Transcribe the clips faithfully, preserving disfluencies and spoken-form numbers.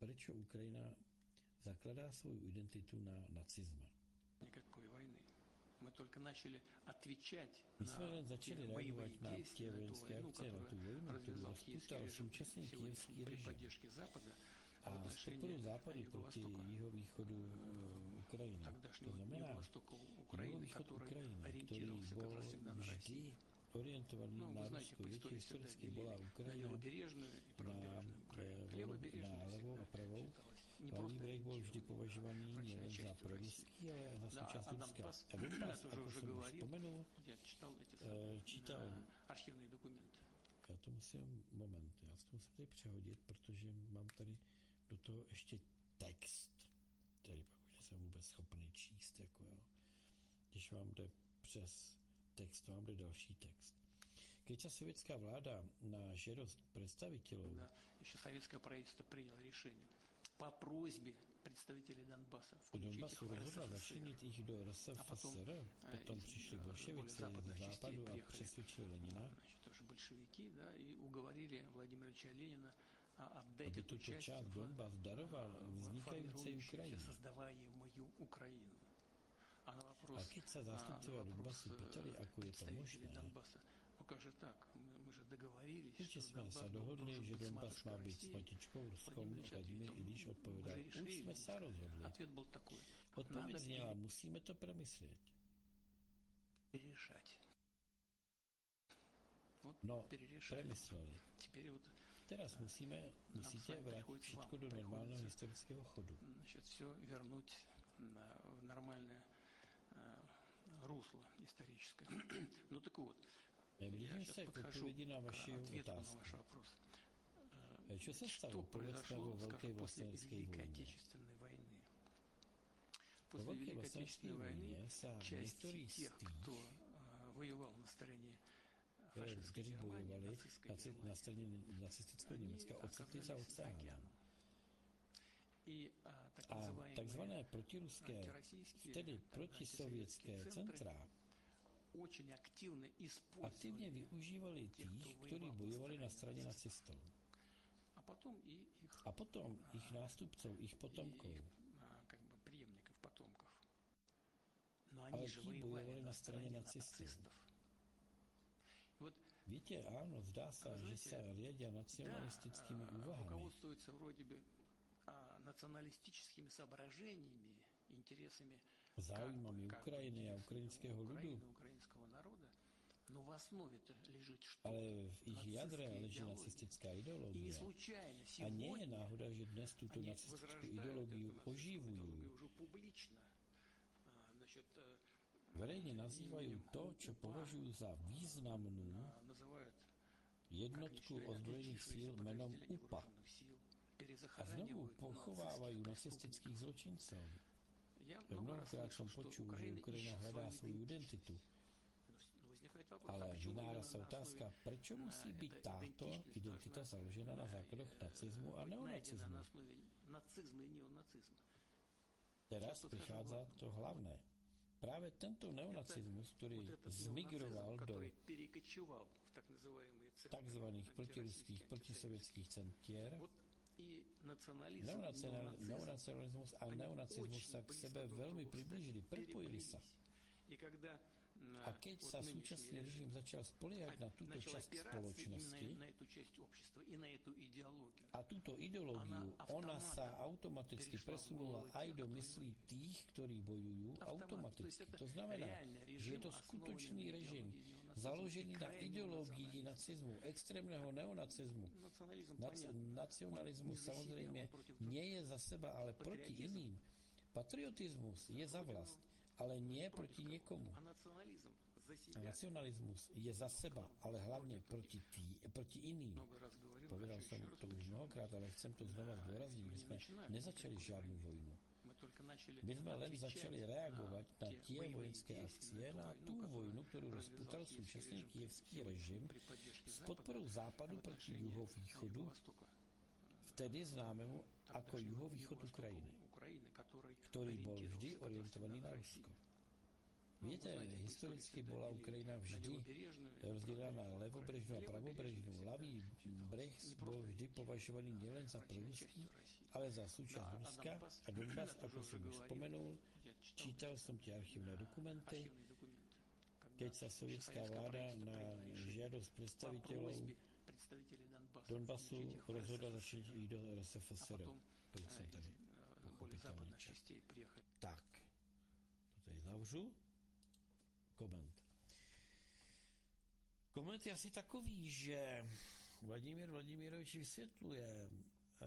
proč Ukrajina zakládá svou identitu na nacismu. Никакой войны. Мы только начали отвечать My jsme jen на začali те боевые reagovat na действия, tie на ту vojenské войну, akcie, na tu которую vojnu, ktorú развязал киевский rozputal режим súčasný сегодня kievský при režim. поддержке Запада в A s podporou отношении západu proti Юго-Востока. jihovýchodu Ukrajiny. To Тогдашнего znamená, Юго-Востока Украины, jihovýchod который Ukrajiny, ktorý ориентировался как bol раз всегда на vždy Россию. orientovaný Ну, na вы знаете, Rusko. по Viete, истории всегда historicky bola делили на Ukrajina левобережную и na, правобережную Украину. eh, Левобережная na levou a всегда pravou. считалась не Pravý просто breh bol vždy ориентированной považovaný на nielen za частью России. proruský, ale za Да, súčasť а Ruska. Донбасс, A Donbass, я тоже ako уже som už говорил, spomenul, я читал эти eh, čítal, э, archivные документы. já to musím, moment, já to musím tady přehodit, protože mám tady do toho ještě text, který pak už jsem vůbec schopný číst, jako jo. Když vám jde přes text, vám jde další text. Keď sa sovětská vláda na žádost představitelů Да, еще советское правительство приняло решение по просьбе представителей Донбасса u включить их Donbasu в rozhodla РСФСР. začlenit jich do R S A potom, F S R, potom eh, přišli z bolševici bolее ze западных частей západu a приехали, přesvědčili Lenina, значит, тоже большевики, да, и уговорили Владимира Ильича Ленина а, отдать aby эту tuto часть část в, Donbas daroval в vznikající формирующуюся, Ukrajině. создаваемую Украину. А на вопрос, A keď sa а, zástupcovia на вопрос Donbasu pýtali, э, ako je to представителей možné, Донбасса, ну как же так, мы, мы же договорились, Určite что sme sa Донбасс dohodli, должен že быть с Donbass má матушкой byť s Россией. matičkou Ruskom, Владимир Ильич Vladimír ответил, Ilíš «Мы odpovedal, уже už решили». sme sa rozhodli. Ответ был такой, Odpoveď надо zněla, musíme to premyslieť. перерешать. Вот No, перерешали. premysleli. Теперь вот Teraz musíme, musíte vrátiť všetko do normálneho historického chodu. значит, все вернуть на, в нормальное э, русло историческое. Ну так вот, я Blížím сейчас sa k подхожу odpovedi na к vaši ответу на otázku. ваш вопрос. Čo sa stalo Что po произошло, Veľkej скажем, после vlasteneckej Великой vojny? Отечественной войны? Po После Veľkej Великой vlasteneckej Отечественной vojne войны sa часть niektorí z тех, tých, кто э, воевал на стороне фашистской ktorí Германии, bojovali нацистской na, na Германии, strane nacistického они Nemecka, ocitli sa оказались за oceánom. океаном. И а, так A называемые tzv. protiruské, антироссийские, tedy тогда protisovětské антисоветские центры centra очень активно aktivně использовали, využívali tých, ktorí bojovali na straně nacistov. а потом и их, A potom ich nástupcov, ich и potomkov. их а, как бы преемников, потомков. Но Ale они же ti воевали bojovali на na straně стороне nacistov. нацистов. И вот Viete, áno, zdá sa, že sa riadia nacionalistickými да, úvahami. руководствуются вроде бы а, националистическими соображениями, интересами Záujmami как бы, Ukrajiny a ukrajinského Украины, ľudu, украинского народа, но в основе-то лежит что? ale v ich jadre Нацистская leží идеология. nacistická И не ideológia. случайно A nie je сегодня náhoda, že dnes túto они nacistickú возрождают ideológiu эту нацистскую идеологию oživujú. уже публично. А, Значит, э, Verejne nazývajú to, čo považujú za významnú а, называют jednotku ozbrojených síl menom U P A a znovu pochovávajú nacistických zločincov. Mnohokrát som počul, že Ukrajina hľadá svoju identitu. Ale vynára sa otázka, prečo musí byť táto identita založená na základoch nacizmu a neonacizmu. Teraz prichádza to hlavné. Práve tento neonacizmus, ktorý zmigroval do tzv. Protiruských, protisovětských centier, neonacionalizmus a neonacizmus sa k sebe veľmi priblížili, prepojili sa. A keď sa súčasný režim začal spoliehať na túto časť spoločnosti a túto ideológiu, ona sa automaticky presunula aj do myslí tých, ktorí bojujú automaticky. To znamená, že je to skutočný režim založený na ideológii nacizmu, extrémneho neonacizmu. Nac- nacionalizmus samozrejme nie je za seba, ale proti iným. Patriotizmus je za vlast, ale nie proti niekomu. A nacionalismus je za seba, ale hlavne proti, tý, proti iným. Povedal som to už mnohokrát, ale chcem to znova zdôrazniť. My sme nezačali žiadnu vojnu. My sme len začali reagovať na tie vojenské akcie, na tú vojnu, ktorú rozputal súčasný kievský režim s podporou západu proti juhovýchodu, vtedy známemu ako juhovýchod Ukrajiny, ktorý bol vždy orientovaný na Rusko. Víte, historicky byla Ukrajina vždy rozdělena na levobřežnou a pravobřežnou. Lavý breh byl vždy považovaný nejen za proruský, ale za součást Ruska a Donbas, ako jsem už vzpomenul, čítal jsem ty archivné dokumenty, keď sa sovětská vláda na žiadost představitelů Donbasu rozhodla začít jít do er es ef es er. Proč jsem tady pochopitelně čest. Tak, to tady zavřu. Koment. Koment je asi takový, že Vladimír Vladimirovič vysvětluje uh,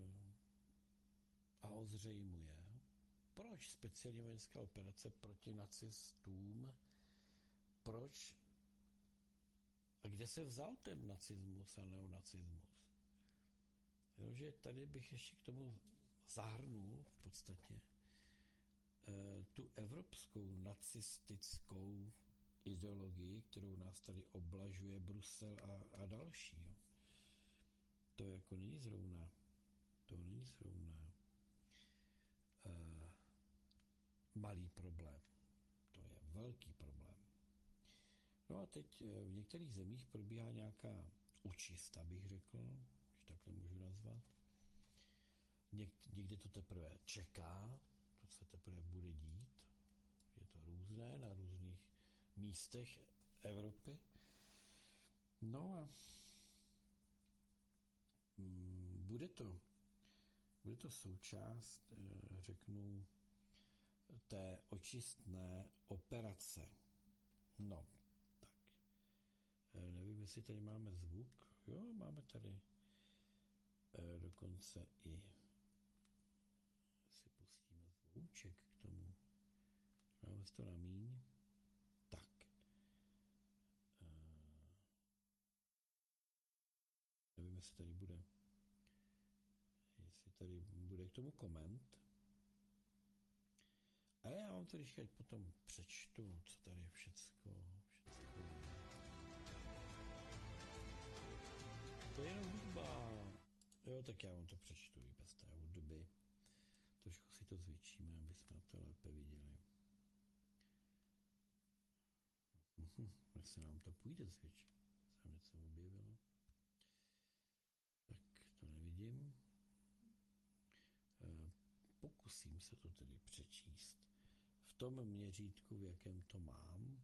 a ozřejmuje, proč speciální vojenská operace proti nacistům, proč a kde se vzal ten nacismus a neonacismus. Jenomže tady bych ještě k tomu zahrnul v podstatě tu evropskou nacistickou ideologii, kterou nás tady oblažuje Brusel a, a další. Jo. To jako není zrovna, to není zrovna uh, malý problém. To je velký problém. No a teď v některých zemích probíhá nějaká učista, bych řekl, že takhle můžu nazvat. Něk, někde to teprve čeká, to se teprve bude dít. Je to různé na různých místech Evropy. No a mm, bude to, bude to součást, řeknu, té očistné operace. No, tak. Nevím, jestli tady máme zvuk. Jo, máme tady dokonce i si pustíme zvouček k tomu. Máme to na míň. Tak. Nevím, jestli tady bude jestli tady bude k tomu koment. A já vám to když potom přečtu, co tady všecko, všecko je. To je jenom hudba. Jo, tak já vám to přečtu i bez té hudby. Trošku si to zvětšíme, aby jsme to lépe viděli. Jak se nám to půjde zvětšit? Se něco objevilo. Tak to nevidím. Pokusím se to tedy přečíst v tom měřítku, v jakém to mám.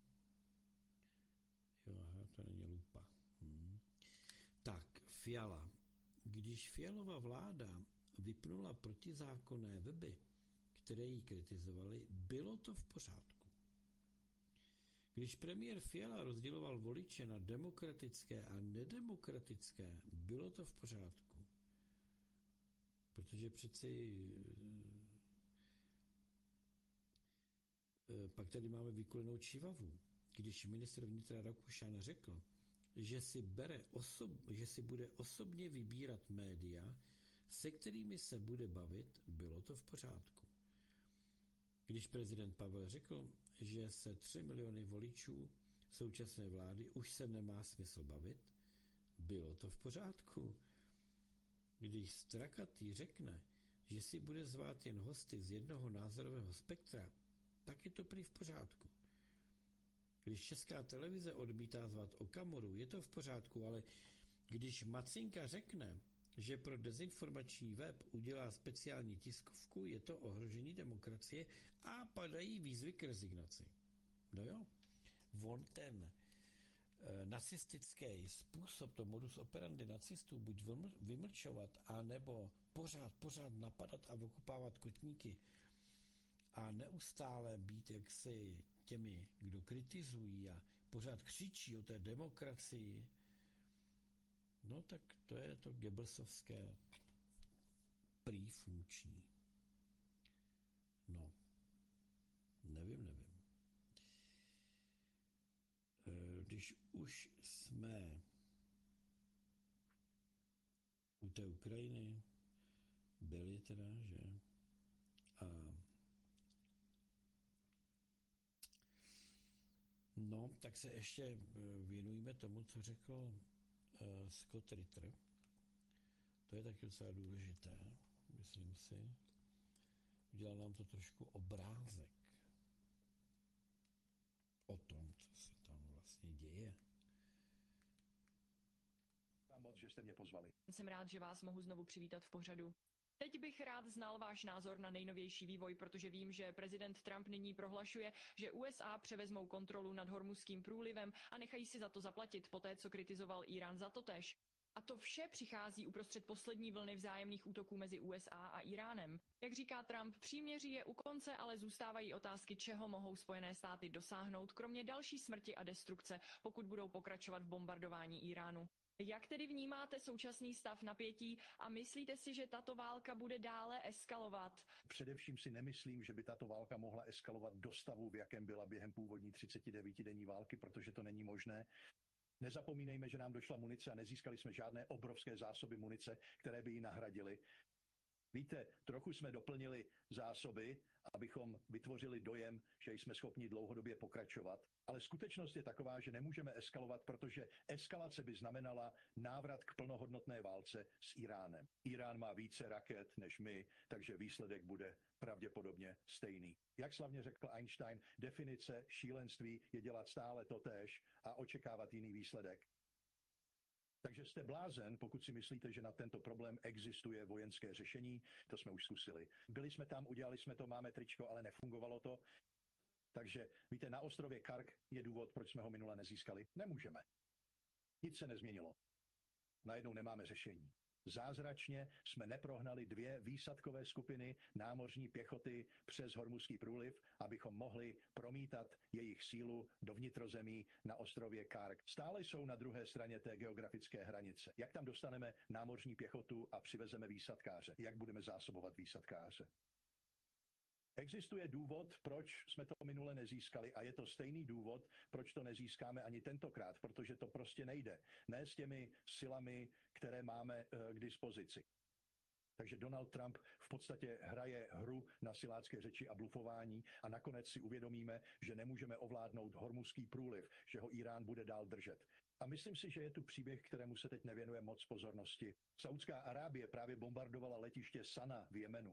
Jo, aha, to není lupa. Hm. Tak, Fiala. Když Fialova vláda vypnula protizákonné weby, které ji kritizovaly, bylo to v pořádku. Když premiér Fiala rozděloval voliče na demokratické a nedemokratické, bylo to v pořádku. Protože přeci pak tady máme vykulenou čivavu. Když ministr vnitra Rakušan řekl, že si, bere osob, že si bude osobně vybírat média, se kterými se bude bavit, bylo to v pořádku. Když prezident Pavel řekl, že se tři miliony voličů současné vlády už se nemá smysl bavit, bylo to v pořádku. Když Strakatý řekne, že si bude zvát jen hosty z jednoho názorového spektra, tak je to prý v pořádku. Když Česká televize odmítá zvat Okamoru, je to v pořádku, ale když Macinka řekne, že pro dezinformační web udělá speciální tiskovku, je to ohrožení demokracie a padají výzvy k rezignaci. No jo, on ten e, nacistický způsob, to modus operandi nacistů, buď vymlčovat, anebo pořád, pořád napadat a okupávat kotníky a neustále být jaksi těmi, kdo kritizují a pořád křičí o té demokracii, no tak to je to Goebbelsovské prý funkční. No, nevím, nevím. Když už jsme u té Ukrajiny, byli teda, že? A no, tak se ještě věnujeme tomu, co řekl uh, Scott Ritter. To je taky docela důležité, myslím si. Udělal nám to trošku obrázek. moc, že jste mě pozvali. Jsem rád, že vás mohu znovu přivítat v pořadu. Teď bych rád znal váš názor na nejnovější vývoj, protože vím, že prezident Trump nyní prohlašuje, že U S A převezmou kontrolu nad Hormuzským průlivem a nechají si za to zaplatit, poté co kritizoval Írán za totéž. A to vše přichází uprostřed poslední vlny vzájemných útoků mezi U S A a Íránem. Jak říká Trump, příměří je u konce, ale zůstávají otázky, čeho mohou Spojené státy dosáhnout, kromě další smrti a destrukce, pokud budou pokračovat v bombardování Íránu. Jak tedy vnímáte současný stav napětí a myslíte si, že tato válka bude dále eskalovat? Především si nemyslím, že by tato válka mohla eskalovat do stavu, v jakém byla během původní třicetidevítidenní války, protože to není možné. Nezapomínejme, že nám došla munice a nezískali jsme žádné obrovské zásoby munice, které by ji nahradily. Víte, trochu jsme doplnili zásoby, abychom vytvořili dojem, že jsme schopni dlouhodobě pokračovat. Ale skutečnost je taková, že nemůžeme eskalovat, protože eskalace by znamenala návrat k plnohodnotné válce s Íránem. Írán má více raket než my, takže výsledek bude pravděpodobně stejný. Jak slavně řekl Einstein, definice šílenství je dělat stále totéž a očekávat jiný výsledek. Takže jste blázen, pokud si myslíte, že na tento problém existuje vojenské řešení. To jsme už zkusili. Byli jsme tam, udělali jsme to, máme tričko, ale nefungovalo to. Takže víte, na ostrově Kark je důvod, proč jsme ho minule nezískali. Nemůžeme. Nic se nezměnilo. Najednou nemáme řešení. Zázračně jsme neprohnali dvě výsadkové skupiny námořní pěchoty přes Hormuzský průliv, abychom mohli promítat jejich sílu do vnitrozemí na ostrově Kark. Stále jsou na druhé straně té geografické hranice. Jak tam dostaneme námořní pěchotu a přivezeme výsadkáře? Jak budeme zásobovat výsadkáře? Existuje důvod, proč jsme to minule nezískali a je to stejný důvod, proč to nezískáme ani tentokrát, protože to prostě nejde. Ne s těmi silami, které máme uh, k dispozici. Takže Donald Trump v podstatě hraje hru na silácké řeči a blufování a nakonec si uvědomíme, že nemůžeme ovládnout Hormuzský průliv, že ho Írán bude dál držet. A myslím si, že je tu příběh, kterému se teď nevěnuje moc pozornosti. Saudská Arábie právě bombardovala letiště Sana v Jemenu.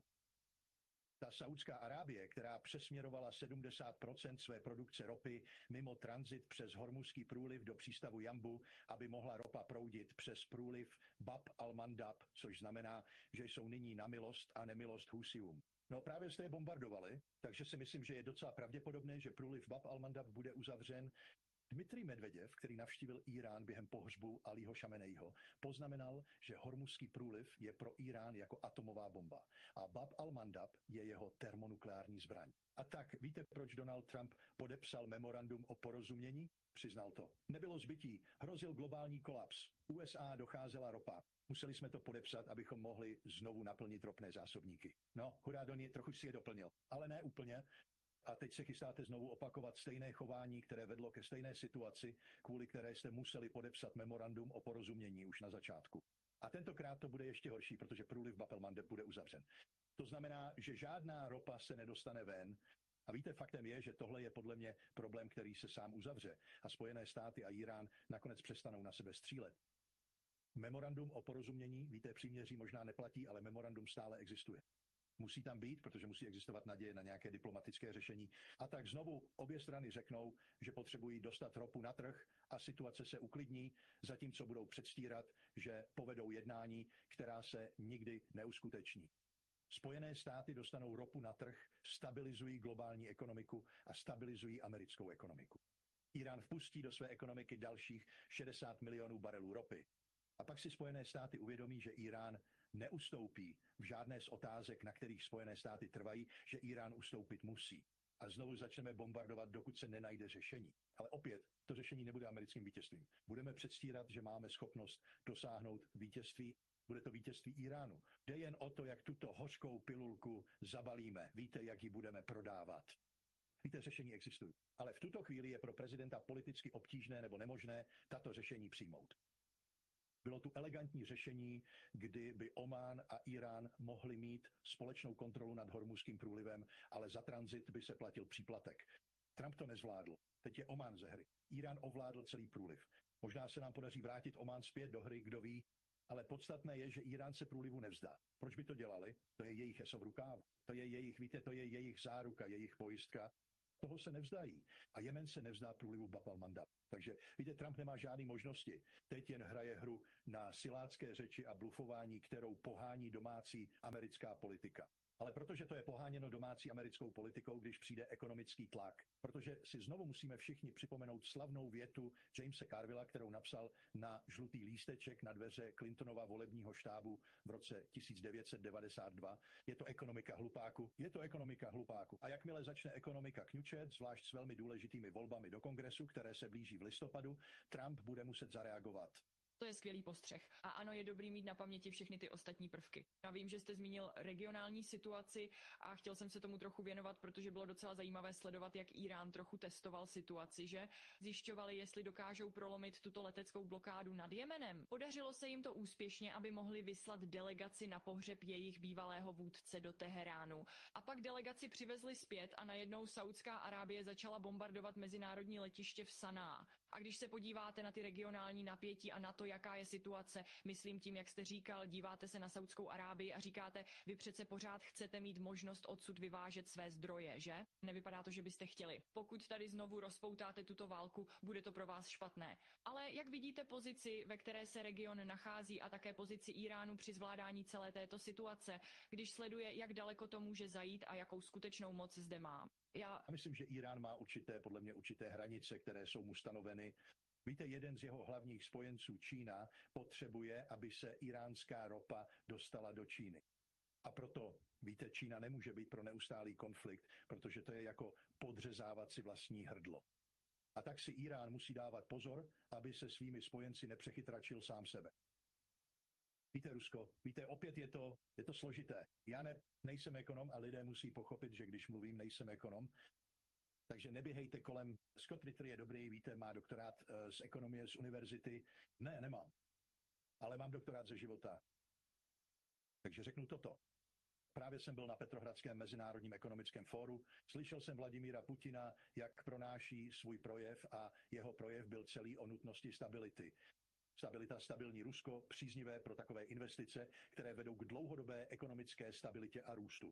Ta Saudská Arábie, která přesměrovala sedmdesát procent své produkce ropy mimo tranzit přes Hormuzský průliv do přístavu Jambu, aby mohla ropa proudit přes průliv Bab al-Mandab, což znamená, že jsou nyní na milost a nemilost Husijům. No právě jste je bombardovali, takže si myslím, že je docela pravděpodobné, že průliv Bab al-Mandab bude uzavřen. Dmitrij Medveděv, který navštívil Írán během pohřbu Alího Šamenejho, poznamenal, že Hormuzský průliv je pro Írán jako atomová bomba a Bab al-Mandab je jeho termonukleární zbraň. A tak víte, proč Donald Trump podepsal memorandum o porozumění? Přiznal to. Nebylo zbytí, hrozil globální kolaps. U S A docházela ropa. Museli jsme to podepsat, abychom mohli znovu naplnit ropné zásobníky. No, hurá Doni, trochu si je doplnil, ale ne úplně. A teď se chystáte znovu opakovat stejné chování, které vedlo ke stejné situaci, kvůli které jste museli podepsat memorandum o porozumění už na začátku. A tentokrát to bude ještě horší, protože průliv Bab al-Mandab bude uzavřen. To znamená, že žádná ropa se nedostane ven. A víte, faktem je, že tohle je podle mě problém, který se sám uzavře. A Spojené státy a Írán nakonec přestanou na sebe střílet. Memorandum o porozumění, víte, příměří možná neplatí, ale memorandum stále existuje. Musí tam být, protože musí existovat naděje na nějaké diplomatické řešení. A tak znovu obě strany řeknou, že potřebují dostat ropu na trh a situace se uklidní, zatímco budou předstírat, že povedou jednání, která se nikdy neuskuteční. Spojené státy dostanou ropu na trh, stabilizují globální ekonomiku a stabilizují americkou ekonomiku. Írán vpustí do své ekonomiky dalších šedesát milionů barelů ropy. A pak si Spojené státy uvědomí, že Írán neustoupí v žádné z otázek, na kterých Spojené státy trvají, že Írán ustoupit musí. A znovu začneme bombardovat, dokud se nenajde řešení. Ale opět, to řešení nebude americkým vítězstvím. Budeme předstírat, že máme schopnost dosáhnout vítězství. Bude to vítězství Íránu. Jde jen o to, jak tuto hořkou pilulku zabalíme. Víte, jak ji budeme prodávat. Víte, řešení existují. Ale v tuto chvíli je pro prezidenta politicky obtížné nebo nemožné tato řešení přijmout. Bylo tu elegantní řešení, kdy by Omán a Írán mohli mít společnou kontrolu nad Hormuzským průlivem, ale za tranzit by se platil příplatek. Trump to nezvládl. Teď je Omán ze hry. Írán ovládl celý průliv. Možná se nám podaří vrátit Omán zpět do hry, kdo ví, ale podstatné je, že Írán se průlivu nevzdá. Proč by to dělali? To je jejich eso v rukávu. To je jejich, víte, to je jejich záruka, jejich pojistka. Toho se nevzdají. A Jemen se nevzdá průlivu Bab al-Mandab. Takže víte, Trump nemá žádné možnosti. Teď jen hraje hru na silácké řeči a blufování, kterou pohání domácí americká politika. Ale protože to je poháněno domácí americkou politikou, když přijde ekonomický tlak, protože si znovu musíme všichni připomenout slavnou větu Jamese Carvilla, kterou napsal na žlutý lísteček na dveře Clintonova volebního štábu v roce tisíc devět set devadesát dva. Je to ekonomika hlupáku, je to ekonomika hlupáku. A jakmile začne ekonomika kňučet, zvlášť s velmi důležitými volbami do kongresu, které se blíží v listopadu, Trump bude muset zareagovat. To je skvělý postřeh. A ano, je dobrý mít na paměti všechny ty ostatní prvky. Já vím, že jste zmínil regionální situaci a chtěl jsem se tomu trochu věnovat, protože bylo docela zajímavé sledovat, jak Irán trochu testoval situaci, že zjišťovali, jestli dokážou prolomit tuto leteckou blokádu nad Jemenem. Podařilo se jim to úspěšně, aby mohli vyslat delegaci na pohřeb jejich bývalého vůdce do Teheránu. A pak delegaci přivezli zpět a najednou Saudská Arábie začala bombardovat mezinárodní letiště v Saná. A když se podíváte na ty regionální napětí a na to, jaká je situace, myslím tím, jak jste říkal, díváte se na Saudskou Arábii a říkáte, vy přece pořád chcete mít možnost odsud vyvážet své zdroje, že? Nevypadá to, že byste chtěli. Pokud tady znovu rozpoutáte tuto válku, bude to pro vás špatné. Ale jak vidíte pozici, ve které se region nachází a také pozici Iránu při zvládání celé této situace, když sleduje, jak daleko to může zajít a jakou skutečnou moc zde má? Já A myslím, že Irán má určité, podle mě určité hranice, které jsou mu stanoveny. Víte, jeden z jeho hlavních spojenců, Čína, potřebuje, aby se iránská ropa dostala do Číny. A proto, víte, Čína nemůže být pro neustálý konflikt, protože to je jako podřezávat si vlastní hrdlo. A tak si Irán musí dávat pozor, aby se svými spojenci nepřechytračil sám sebe. Víte, Rusko, víte, opět je to, je to složité. Já ne, nejsem ekonom a lidé musí pochopit, že když mluvím, nejsem ekonom. Takže neběhejte kolem. Scott Ritter je dobrý, víte, má doktorát uh, z ekonomie z univerzity. Ne, nemám. Ale mám doktorát ze života. Takže řeknu toto. Právě jsem byl na Petrohradském mezinárodním ekonomickém fóru. Slyšel jsem Vladimíra Putina, jak pronáší svůj projev a jeho projev byl celý o nutnosti stability. Stabilita, stabilní Rusko, příznivé pro takové investice, které vedou k dlouhodobé ekonomické stabilitě a růstu.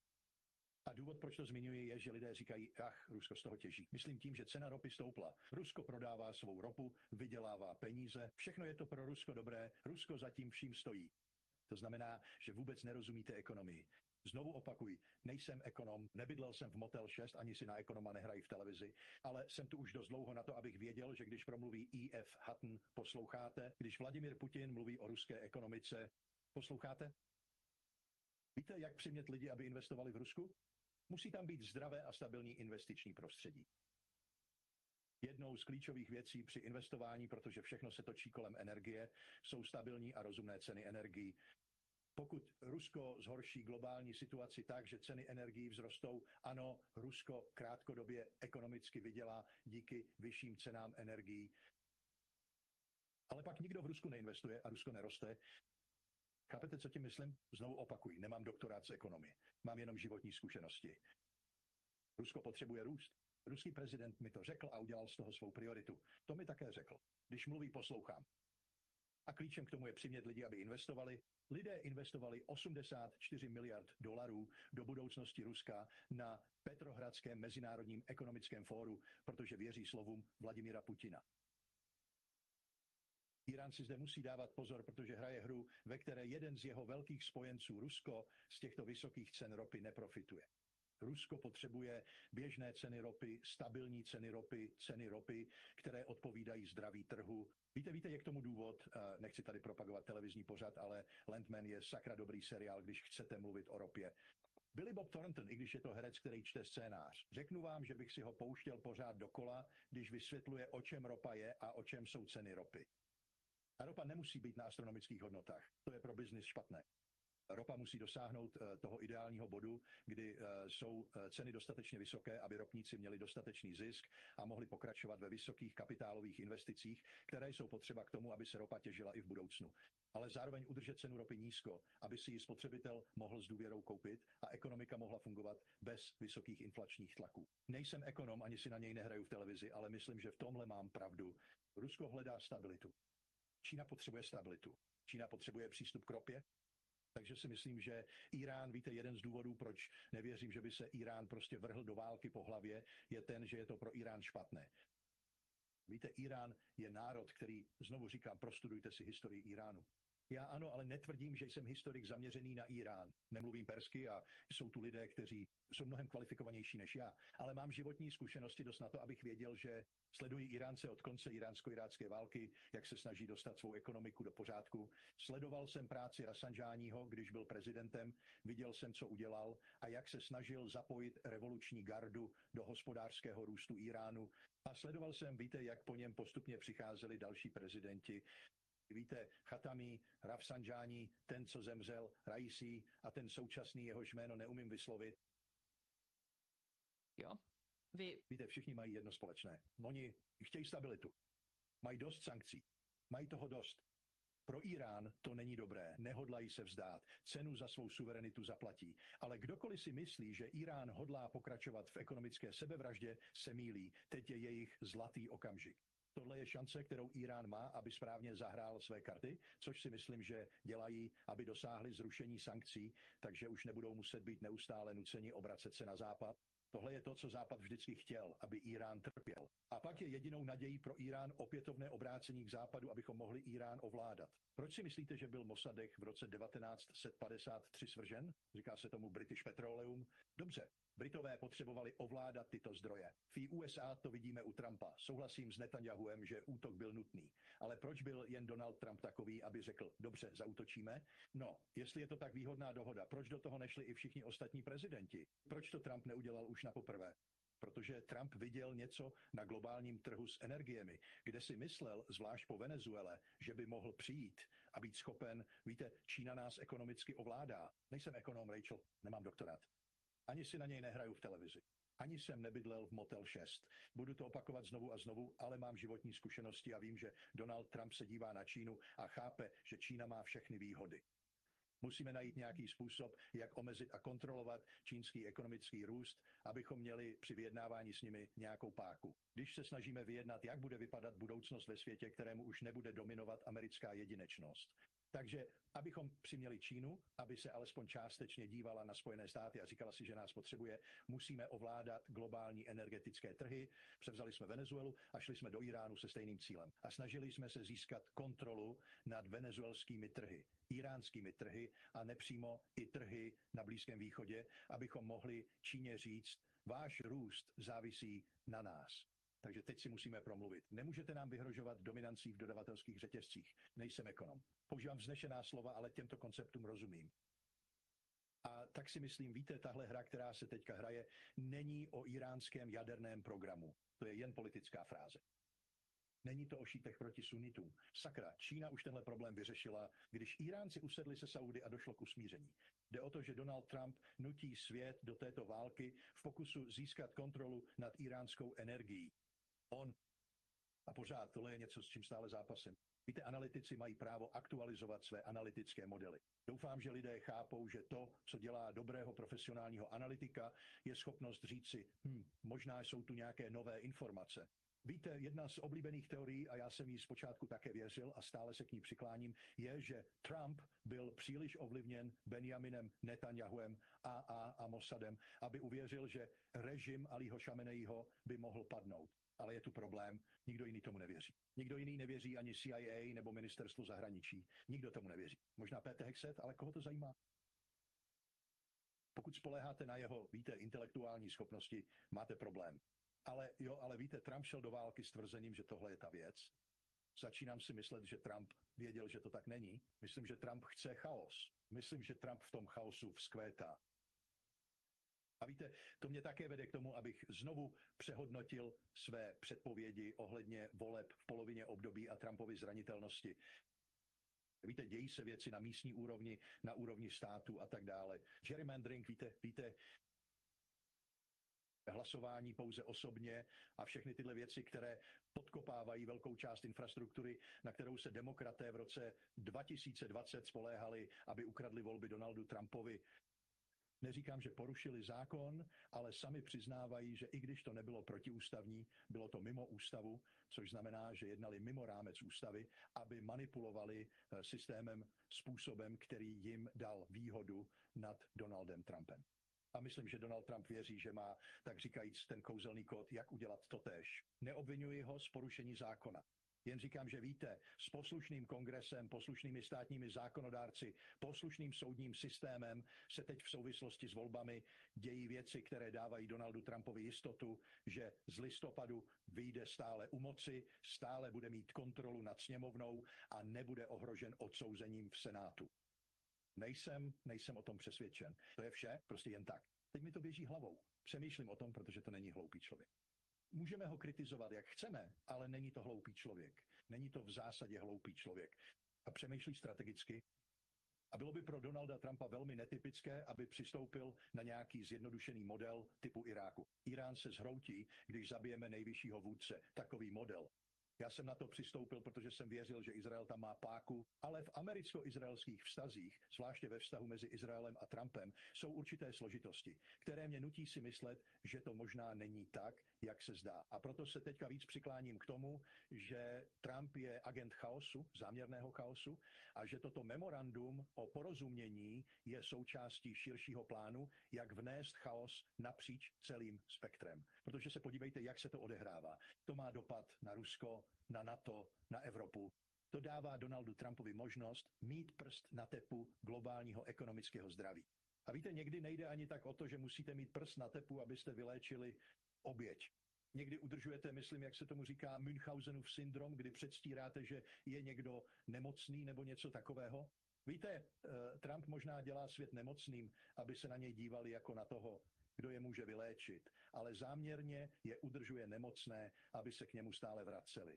A důvod, proč to zmiňuji, je, že lidé říkají, ach, Rusko z toho těží. Myslím tím, že cena ropy stoupla. Rusko prodává svou ropu, vydělává peníze, všechno je to pro Rusko dobré, Rusko zatím vším stojí. To znamená, že vůbec nerozumíte ekonomii. Znovu opakuji, nejsem ekonom, nebydlel jsem v Motel šest, ani si na ekonoma nehrají v televizi, ale jsem tu už dost dlouho na to, abych věděl, že když promluví E F Hutton, posloucháte, když Vladimír Putin mluví o ruské ekonomice, posloucháte? Víte, jak přimět lidi, aby investovali v Rusku? Musí tam být zdravé a stabilní investiční prostředí. Jednou z klíčových věcí při investování, protože všechno se točí kolem energie, jsou stabilní a rozumné ceny energií. Pokud Rusko zhorší globální situaci tak, že ceny energií vzrostou, ano, Rusko krátkodobě ekonomicky vydělá díky vyšším cenám energií. Ale pak nikdo v Rusku neinvestuje a Rusko neroste. Chápete, co tím myslím? Znovu opakuji, nemám doktorát z ekonomie, mám jenom životní zkušenosti. Rusko potřebuje růst. Ruský prezident mi to řekl a udělal z toho svou prioritu. To mi také řekl. Když mluví, poslouchám. A klíčem k tomu je přimět lidi, aby investovali. Lidé investovali osmdesát čtyři miliard dolarů do budoucnosti Ruska na Petrohradském mezinárodním ekonomickém fóru, protože věří slovům Vladimíra Putina. Irán si zde musí dávat pozor, protože hraje hru, ve které jeden z jeho velkých spojenců, Rusko, z těchto vysokých cen ropy neprofituje. Rusko potřebuje běžné ceny ropy, stabilní ceny ropy, ceny ropy, které odpovídají zdraví trhu. Víte, víte, je k tomu důvod, nechci tady propagovat televizní pořad, ale Landman je sakra dobrý seriál, když chcete mluvit o ropě. Billy Bob Thornton, i když je to herec, který čte scénář. Řeknu vám, že bych si ho pouštěl pořád dokola, když vysvětluje, o čem ropa je a o čem jsou ceny ropy. A ropa nemusí být na astronomických hodnotách. To je pro biznis špatné. Ropa musí dosáhnout toho ideálního bodu, kdy jsou ceny dostatečně vysoké, aby ropníci měli dostatečný zisk a mohli pokračovat ve vysokých kapitálových investicích, které jsou potřeba k tomu, aby se ropa těžila i v budoucnu. Ale zároveň udržet cenu ropy nízko, aby si ji spotřebitel mohl s důvěrou koupit a ekonomika mohla fungovat bez vysokých inflačních tlaků. Nejsem ekonom, ani si na něj nehraju v televizi, ale myslím, že v tomhle mám pravdu. Rusko hledá stabilitu. Čína potřebuje stabilitu. Čína potřebuje přístup k ropě. Takže si myslím, že Irán, víte, jeden z důvodů, proč nevěřím, že by se Irán prostě vrhl do války po hlavě, je ten, že je to pro Irán špatné. Víte, Irán je národ, který, znovu říkám, prostudujte si historii Iránu. Já ano, ale netvrdím, že jsem historik zaměřený na Irán. Nemluvím persky a jsou tu lidé, kteří jsou mnohem kvalifikovanější než já, ale mám životní zkušenosti dost na to, abych věděl, že sleduji Iránce od konce iránsko-irácké války, jak se snaží dostat svou ekonomiku do pořádku. Sledoval jsem práci Rafsanjáního, když byl prezidentem, viděl jsem, co udělal a jak se snažil zapojit revoluční gardu do hospodářského růstu Iránu. A sledoval jsem, víte, jak po něm postupně přicházeli další prezidenti. Víte, Chatami, Rafsanjání, ten, co zemřel, Raisi a ten současný, jehož jméno neumím vyslovit. Jo, vy... Víte, všichni mají jedno společné. Oni chtějí stabilitu. Mají dost sankcí. Mají toho dost. Pro Irán to není dobré, nehodlají se vzdát, cenu za svou suverenitu zaplatí. Ale kdokoliv si myslí, že Irán hodlá pokračovat v ekonomické sebevraždě, se mýlí. Teď je jejich zlatý okamžik. Tohle je šance, kterou Irán má, aby správně zahrál své karty, což si myslím, že dělají, aby dosáhli zrušení sankcí, takže už nebudou muset být neustále nuceni obracet se na Západ. Tohle je to, co Západ vždycky chtěl, aby Irán trpěl. A pak je jedinou nadějí pro Irán opětovné obrácení k Západu, abychom mohli Irán ovládat. Proč si myslíte, že byl Mossadegh v roce devatenáct set padesát tři svržen? Říká se tomu British Petroleum. Dobře, Britové potřebovali ovládat tyto zdroje. V U S A to vidíme u Trumpa. Souhlasím s Netanyahuem, že útok byl nutný. Ale proč byl jen Donald Trump takový, aby řekl, dobře, zaútočíme? No, jestli je to tak výhodná dohoda, proč do toho nešli i všichni ostatní prezidenti? Proč to Trump neudělal už na poprvé? Protože Trump viděl něco na globálním trhu s energiemi, kde si myslel, zvlášť po Venezuele, že by mohl přijít a být schopen, víte, Čína nás ekonomicky ovládá. Nejsem ekonom, Rachel, nemám doktorát. Ani si na něj nehraju v televizi. Ani jsem nebydlel v Motel šest. Budu to opakovat znovu a znovu, ale mám životní zkušenosti a vím, že Donald Trump se dívá na Čínu a chápe, že Čína má všechny výhody. Musíme najít nějaký způsob, jak omezit a kontrolovat čínský ekonomický růst, abychom měli při vyjednávání s nimi nějakou páku. Když se snažíme vyjednat, jak bude vypadat budoucnost ve světě, kterému už nebude dominovat americká jedinečnost. Takže abychom přiměli Čínu, aby se alespoň částečně dívala na Spojené státy a říkala si, že nás potřebuje, musíme ovládat globální energetické trhy. Převzali jsme Venezuelu a šli jsme do Iránu se stejným cílem. A snažili jsme se získat kontrolu nad venezuelskými trhy, iránskými trhy a nepřímo i trhy na Blízkém východě, abychom mohli Číně říct, váš růst závisí na nás. Takže teď si musíme promluvit. Nemůžete nám vyhrožovat dominancí v dodavatelských řetězcích. Nejsem ekonom. Používám vznešená slova, ale těmto konceptům rozumím. A tak si myslím, víte, tahle hra, která se teďka hraje, není o iránském jaderném programu. To je jen politická fráze. Není to o šítech proti sunitům. Sakra, Čína už tenhle problém vyřešila, když Iránci usedli se Saudy a došlo k usmíření. Jde o to, že Donald Trump nutí svět do této války v pokusu získat kontrolu nad iránskou energií. On, a pořád, tohle je něco, s čím stále zápasím. Víte, analytici mají právo aktualizovat své analytické modely. Doufám, že lidé chápou, že to, co dělá dobrého profesionálního analytika, je schopnost říci, hm, možná jsou tu nějaké nové informace. Víte, jedna z oblíbených teorií, a já jsem jí zpočátku také věřil a stále se k ní přikláním, je, že Trump byl příliš ovlivněn Benjaminem Netanyahuem a, a, a Mossadem, aby uvěřil, že režim Alího Šamenejího by mohl padnout. Ale je tu problém, nikdo jiný tomu nevěří. Nikdo jiný nevěří ani C I A nebo ministerstvu zahraničí. Nikdo tomu nevěří. Možná Pete Hegseth, ale koho to zajímá? Pokud spoléháte na jeho, víte, intelektuální schopnosti, máte problém. Ale jo, ale víte, Trump šel do války s tvrzením, že tohle je ta věc. Začínám si myslet, že Trump věděl, že to tak není. Myslím, že Trump chce chaos. Myslím, že Trump v tom chaosu vzkvétá. A víte, to mě také vede k tomu, abych znovu přehodnotil své předpovědi ohledně voleb v polovině období a Trumpovy zranitelnosti. Víte, dějí se věci na místní úrovni, na úrovni státu a tak dále. Gerrymandering, víte, víte, hlasování pouze osobně a všechny tyhle věci, které podkopávají velkou část infrastruktury, na kterou se demokraté v roce dva tisíce dvacet spoléhali, aby ukradli volby Donaldu Trumpovi. Neříkám, že porušili zákon, ale sami přiznávají, že i když to nebylo protiústavní, bylo to mimo ústavu, což znamená, že jednali mimo rámec ústavy, aby manipulovali systémem způsobem, který jim dal výhodu nad Donaldem Trumpem. A myslím, že Donald Trump věří, že má, tak říkajíc, ten kouzelný kód, jak udělat totéž. Neobvinuji ho z porušení zákona. Jen říkám, že víte, s poslušným kongresem, poslušnými státními zákonodárci, poslušným soudním systémem se teď v souvislosti s volbami dějí věci, které dávají Donaldu Trumpovi jistotu, že z listopadu vyjde stále u moci, stále bude mít kontrolu nad sněmovnou a nebude ohrožen odsouzením v Senátu. Nejsem, nejsem o tom přesvědčen. To je vše, prostě jen tak. Teď mi to běží hlavou. Přemýšlím o tom, protože to není hloupý člověk. Můžeme ho kritizovat, jak chceme, ale není to hloupý člověk. Není to v zásadě hloupý člověk. A přemýšlí strategicky. A bylo by pro Donalda Trumpa velmi netypické, aby přistoupil na nějaký zjednodušený model typu Iráku. Irán se zhroutí, když zabijeme nejvyššího vůdce. Takový model. Já jsem na to přistoupil, protože jsem věřil, že Izrael tam má páku, ale v americko-izraelských vztazích, zvláště ve vztahu mezi Izraelem a Trumpem, jsou určité složitosti, které mě nutí si myslet, že to možná není tak, jak se zdá. A proto se teďka víc přikláním k tomu, že Trump je agent chaosu, záměrného chaosu, a že toto memorandum o porozumění je součástí širšího plánu, jak vnést chaos napříč celým spektrem. Protože se podívejte, jak se to odehrává. To má dopad na Rusko, na NATO, na Evropu. To dává Donaldu Trumpovi možnost mít prst na tepu globálního ekonomického zdraví. A víte, někdy nejde ani tak o to, že musíte mít prst na tepu, abyste vyléčili oběť. Někdy udržujete, myslím, jak se tomu říká, Münchhausenův syndrom, kdy předstíráte, že je někdo nemocný nebo něco takového. Víte, Trump možná dělá svět nemocným, aby se na něj dívali jako na toho, kdo je může vyléčit, ale záměrně je udržuje nemocné, aby se k němu stále vraceli.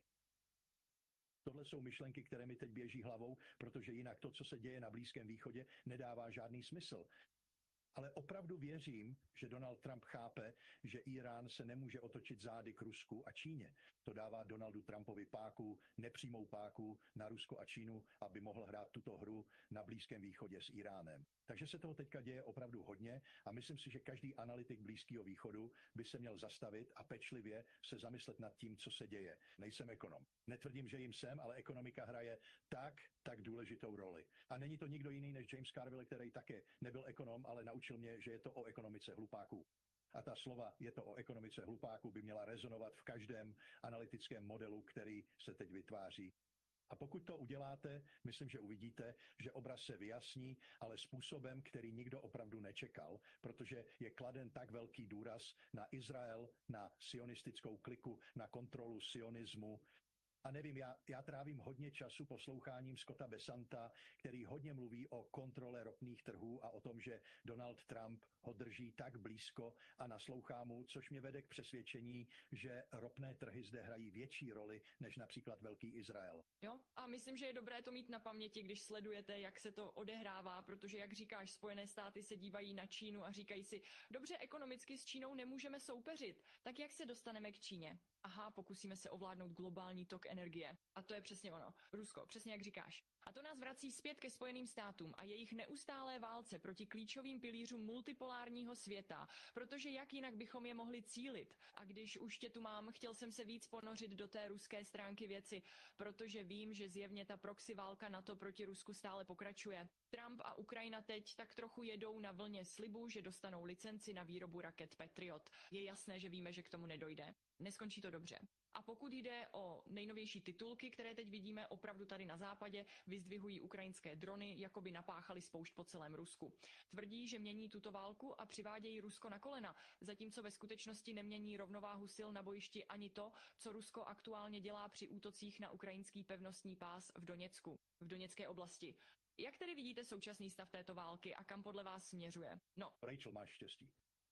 Tohle jsou myšlenky, které mi teď běží hlavou, protože jinak to, co se děje na Blízkém východě, nedává žádný smysl. Ale opravdu věřím, že Donald Trump chápe, že Irán se nemůže otočit zády k Rusku a Číně. To dává Donaldu Trumpovi páku, nepřímou páku na Rusko a Čínu, aby mohl hrát tuto hru na Blízkém východě s Iránem. Takže se toho teďka děje opravdu hodně a myslím si, že každý analytik Blízkého východu by se měl zastavit a pečlivě se zamyslet nad tím, co se děje. Nejsem ekonom. Netvrdím, že jim jsem, ale ekonomika hraje tak, tak důležitou roli. A není to nikdo jiný než James Carville, který také nebyl ekonom, ale naučil mě, že je to o ekonomice hlupáků. A ta slova je to o ekonomice hlupáků by měla rezonovat v každém analytickém modelu, který se teď vytváří. A pokud to uděláte, myslím, že uvidíte, že obraz se vyjasní, ale způsobem, který nikdo opravdu nečekal, protože je kladen tak velký důraz na Izrael, na sionistickou kliku, na kontrolu sionismu. A nevím, já, já trávím hodně času posloucháním Scotta Bessanta, který hodně mluví o kontrole ropných trhů a o tom, že Donald Trump ho drží tak blízko a naslouchá mu, což mě vede k přesvědčení, že ropné trhy zde hrají větší roli než například Velký Izrael. Jo, a myslím, že je dobré to mít na paměti, když sledujete, jak se to odehrává, protože, jak říkáš, Spojené státy se dívají na Čínu a říkají si, dobře, ekonomicky s Čínou nemůžeme soupeřit, tak jak se dostaneme k Číně? Aha, pokusíme se ovládnout globální tok energie. A to je přesně ono. Rusko, přesně jak říkáš. A to nás vrací zpět ke Spojeným státům a jejich neustálé válce proti klíčovým pilířům multipolárního světa, protože jak jinak bychom je mohli cílit. A když už tě tu mám, chtěl jsem se víc ponořit do té ruské stránky věci, protože vím, že zjevně ta proxy válka NATO proti Rusku stále pokračuje. Trump a Ukrajina teď tak trochu jedou na vlně slibu, že dostanou licenci na výrobu raket Patriot. Je jasné, že víme, že k tomu nedojde. Neskončí to dobře. A pokud jde o nejnovější titulky, které teď vidíme opravdu tady na západě, vyzdvihují ukrajinské drony, jako by napáchali spoušť po celém Rusku. Tvrdí, že mění tuto válku a přivádějí Rusko na kolena, zatímco ve skutečnosti nemění rovnováhu sil na bojišti ani to, co Rusko aktuálně dělá při útocích na ukrajinský pevnostní pás v Doněcku, v Doněcké oblasti. Jak tedy vidíte současný stav této války a kam podle vás směřuje? No. Rachel, máš štěstí.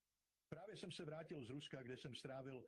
Právě jsem se vrátil z Ruska, kde jsem strávil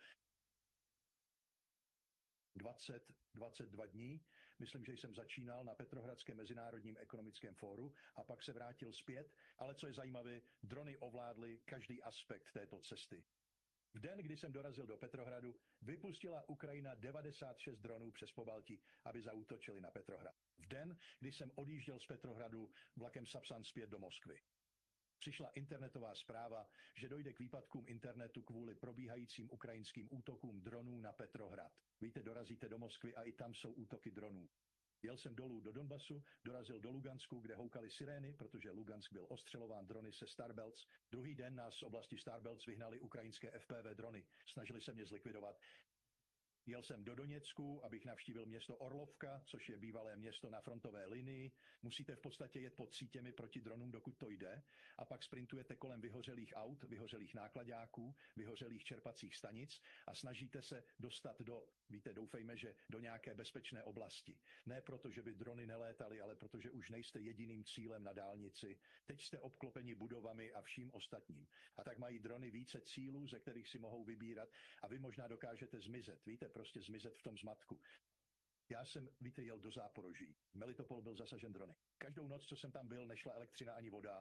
dvacet, dvacet dva dní. Myslím, že jsem začínal na Petrohradském mezinárodním ekonomickém fóru a pak se vrátil zpět, ale co je zajímavé, drony ovládly každý aspekt této cesty. V den, kdy jsem dorazil do Petrohradu, vypustila Ukrajina devadesát šest dronů přes Pobaltí, aby zaútočili na Petrohrad. V den, kdy jsem odjížděl z Petrohradu vlakem Sapsan zpět do Moskvy. přišla internetová zpráva, že dojde k výpadkům internetu kvůli probíhajícím ukrajinským útokům dronů na Petrohrad. Víte, dorazíte do Moskvy a i tam jsou útoky dronů. Jel jsem dolů do Donbasu, dorazil do Lugansku, kde houkaly sirény, protože Lugansk byl ostřelován drony se Starbelts. Druhý den nás z oblasti Starbelts vyhnali ukrajinské F P V drony. Snažili se mě zlikvidovat. Jel jsem do Doněcku, abych navštívil město Orlovka, což je bývalé město na frontové linii. Musíte v podstatě jet pod sítěmi proti dronům, dokud to jde. A pak sprintujete kolem vyhořelých aut, vyhořelých nákladáků, vyhořelých čerpacích stanic a snažíte se dostat do, víte, doufejme, že do nějaké bezpečné oblasti. Ne proto, že by drony nelétaly, ale protože už nejste jediným cílem na dálnici. Teď jste obklopeni budovami a vším ostatním. A tak mají drony více cílů, ze kterých si mohou vybírat a vy možná dokážete zmizet. Víte, prostě zmizet v tom zmatku. Já jsem, víte, jel do Záporoží. Melitopol byl zasažen drony. Každou noc, co jsem tam byl, nešla elektřina ani voda.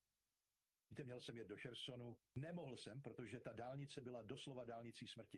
Víte, měl jsem jet do Chersonu. Nemohl jsem, protože ta dálnice byla doslova dálnicí smrti.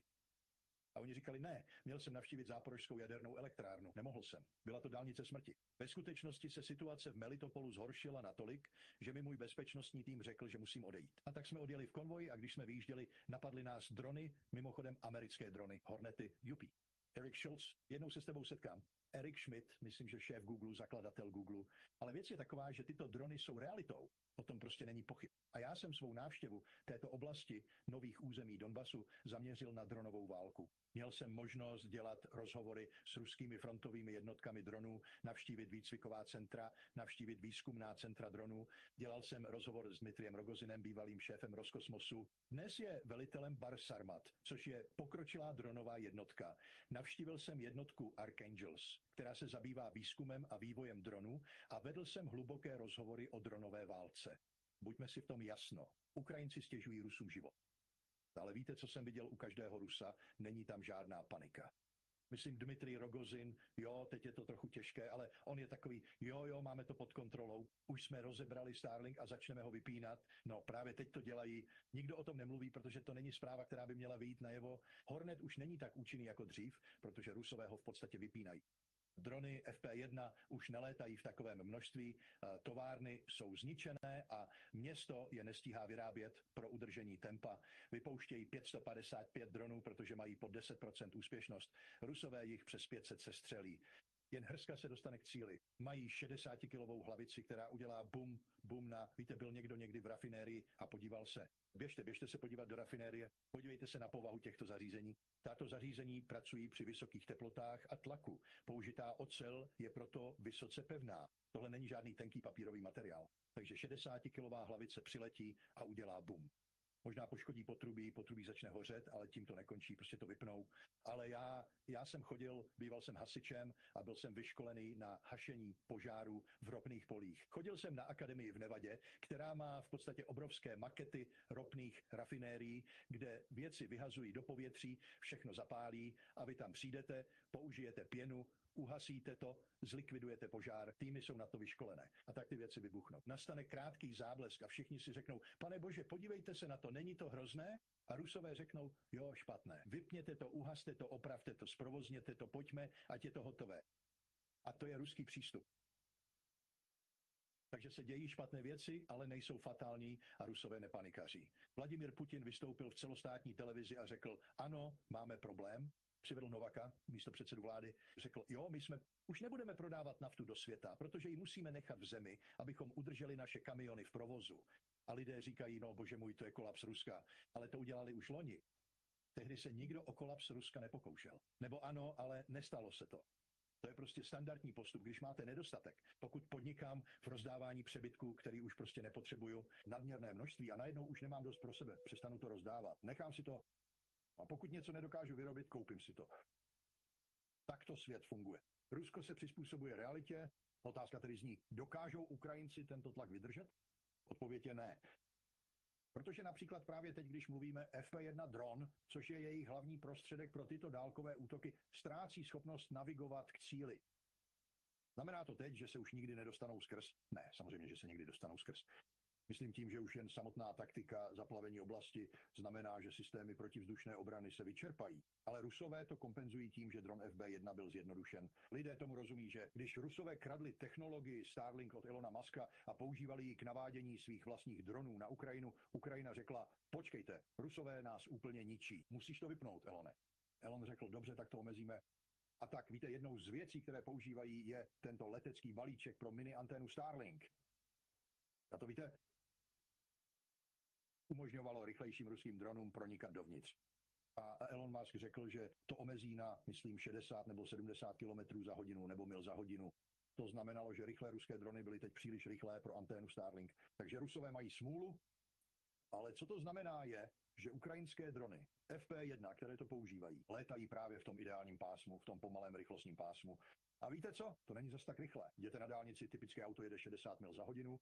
A oni říkali, ne, měl jsem navštívit záporožskou jadernou elektrárnu. Nemohl jsem. Byla to dálnice smrti. Ve skutečnosti se situace v Melitopolu zhoršila natolik, že mi můj bezpečnostní tým řekl, že musím odejít. A tak jsme odjeli v konvoji a když jsme vyjížděli, napadly nás drony, mimochodem americké drony, Hornety U P. Eric Schultz, jednou se s tebou setkám. Eric Schmidt, myslím, že šéf Google, zakladatel Google. Ale věc je taková, že tyto drony jsou realitou. O tom prostě není pochyb. A já jsem svou návštěvu této oblasti nových území Donbasu zaměřil na dronovou válku. Měl jsem možnost dělat rozhovory s ruskými frontovými jednotkami dronů, navštívit výcviková centra, navštívit výzkumná centra dronů. Dělal jsem rozhovor s Dmitriem Rogozinem, bývalým šéfem Roskosmosu. Dnes je velitelem Barsarmat, což je pokročilá dronová jednotka. Navštívil jsem jednotku Archangels, která se zabývá výzkumem a vývojem dronů a vedl jsem hluboké rozhovory o dronové válce. Buďme si v tom jasno. Ukrajinci stěžují Rusům život. Ale víte, co jsem viděl u každého Rusa? Není tam žádná panika. Myslím, Dmitrij Rogozin, jo, teď je to trochu těžké, ale on je takový, jo, jo, máme to pod kontrolou, už jsme rozebrali Starlink a začneme ho vypínat. No, právě teď to dělají. Nikdo o tom nemluví, protože to není zpráva, která by měla vyjít najevo. Hornet už není tak účinný jako dřív, protože Rusové ho v podstatě vypínají. Drony F P jedna už nelétají v takovém množství, továrny jsou zničené a město je nestíhá vyrábět pro udržení tempa. Vypouštějí pět set padesát pět dronů, protože mají pod deset procent úspěšnost. Rusové jich přes pět set sestřelí. Jen hrska se dostane k cíli. Mají šedesátikilovou hlavici, která udělá bum, bum na... Víte, byl někdo někdy v rafinérii a podíval se. Běžte, běžte se podívat do rafinérie, podívejte se na povahu těchto zařízení. Tato zařízení pracují při vysokých teplotách a tlaku. Použitá ocel je proto vysoce pevná. Tohle není žádný tenký papírový materiál. Takže šedesátikilová hlavice přiletí a udělá bum. Možná poškodí potrubí, potrubí začne hořet, ale tím to nekončí, prostě to vypnou. Ale já, já jsem chodil, býval jsem hasičem a byl jsem vyškolený na hašení požárů v ropných polích. Chodil jsem na akademii v Nevadě, která má v podstatě obrovské makety ropných rafinérií, kde věci vyhazují do povětří, všechno zapálí a vy tam přijdete, použijete pěnu, uhasíte to, zlikvidujete požár, týmy jsou na to vyškolené. A tak ty věci vybuchnou. Nastane krátký záblesk a všichni si řeknou, pane bože, podívejte se na to, není to hrozné? A Rusové řeknou, jo, špatné. Vypněte to, uhaste to, opravte to, zprovozněte to, pojďme, ať je to hotové. A to je ruský přístup. Takže se dějí špatné věci, ale nejsou fatální a Rusové nepanikaří. Vladimír Putin vystoupil v celostátní televizi a řekl, ano, máme problém. Přivedl Novaka, místo předsedu vlády, řekl, jo, my jsme už nebudeme prodávat naftu do světa, protože ji musíme nechat v zemi, abychom udrželi naše kamiony v provozu. A lidé říkají, no bože můj, to je kolaps Ruska. Ale to udělali už loni. Tehdy se nikdo o kolaps Ruska nepokoušel. Nebo ano, ale nestalo se to. To je prostě standardní postup, když máte nedostatek. Pokud podnikám v rozdávání přebytků, který už prostě nepotřebuju, nadměrné množství a najednou už nemám dost pro sebe, přestanu to rozdávat. Nechám si to. A pokud něco nedokážu vyrobit, koupím si to. Takto svět funguje. Rusko se přizpůsobuje realitě. Otázka tedy zní, dokážou Ukrajinci tento tlak vydržet? Odpověď je ne. Protože například právě teď, když mluvíme F P jedna dron, což je jejich hlavní prostředek pro tyto dálkové útoky, ztrácí schopnost navigovat k cíli. Znamená to teď, že se už nikdy nedostanou skrz? Ne, samozřejmě, že se někdy dostanou skrz. Myslím tím, že už jen samotná taktika zaplavení oblasti znamená, že systémy protivzdušné obrany se vyčerpají. Ale Rusové to kompenzují tím, že dron F B jedna byl zjednodušen. Lidé tomu rozumí, že když Rusové kradli technologii Starlink od Elona Muska a používali ji k navádění svých vlastních dronů na Ukrajinu, Ukrajina řekla, počkejte, Rusové nás úplně ničí. Musíš to vypnout, Elone. Elon řekl, dobře, tak to omezíme. A tak, víte, jednou z věcí, které používají, je tento letecký balíček pro mini anténu Starlink. A to víte, umožňovalo rychlejším ruským dronům pronikat dovnitř. A Elon Musk řekl, že to omezí na, myslím, šedesát nebo sedmdesát kilometrů za hodinu nebo mil za hodinu. To znamenalo, že rychlé ruské drony byly teď příliš rychlé pro anténu Starlink. Takže Rusové mají smůlu, ale co to znamená je, že ukrajinské drony F P jedna, které to používají, létají právě v tom ideálním pásmu, v tom pomalém rychlostním pásmu. A víte co? To není zas tak rychle. Jděte na dálnici, typické auto jede šedesát mil za hodinu,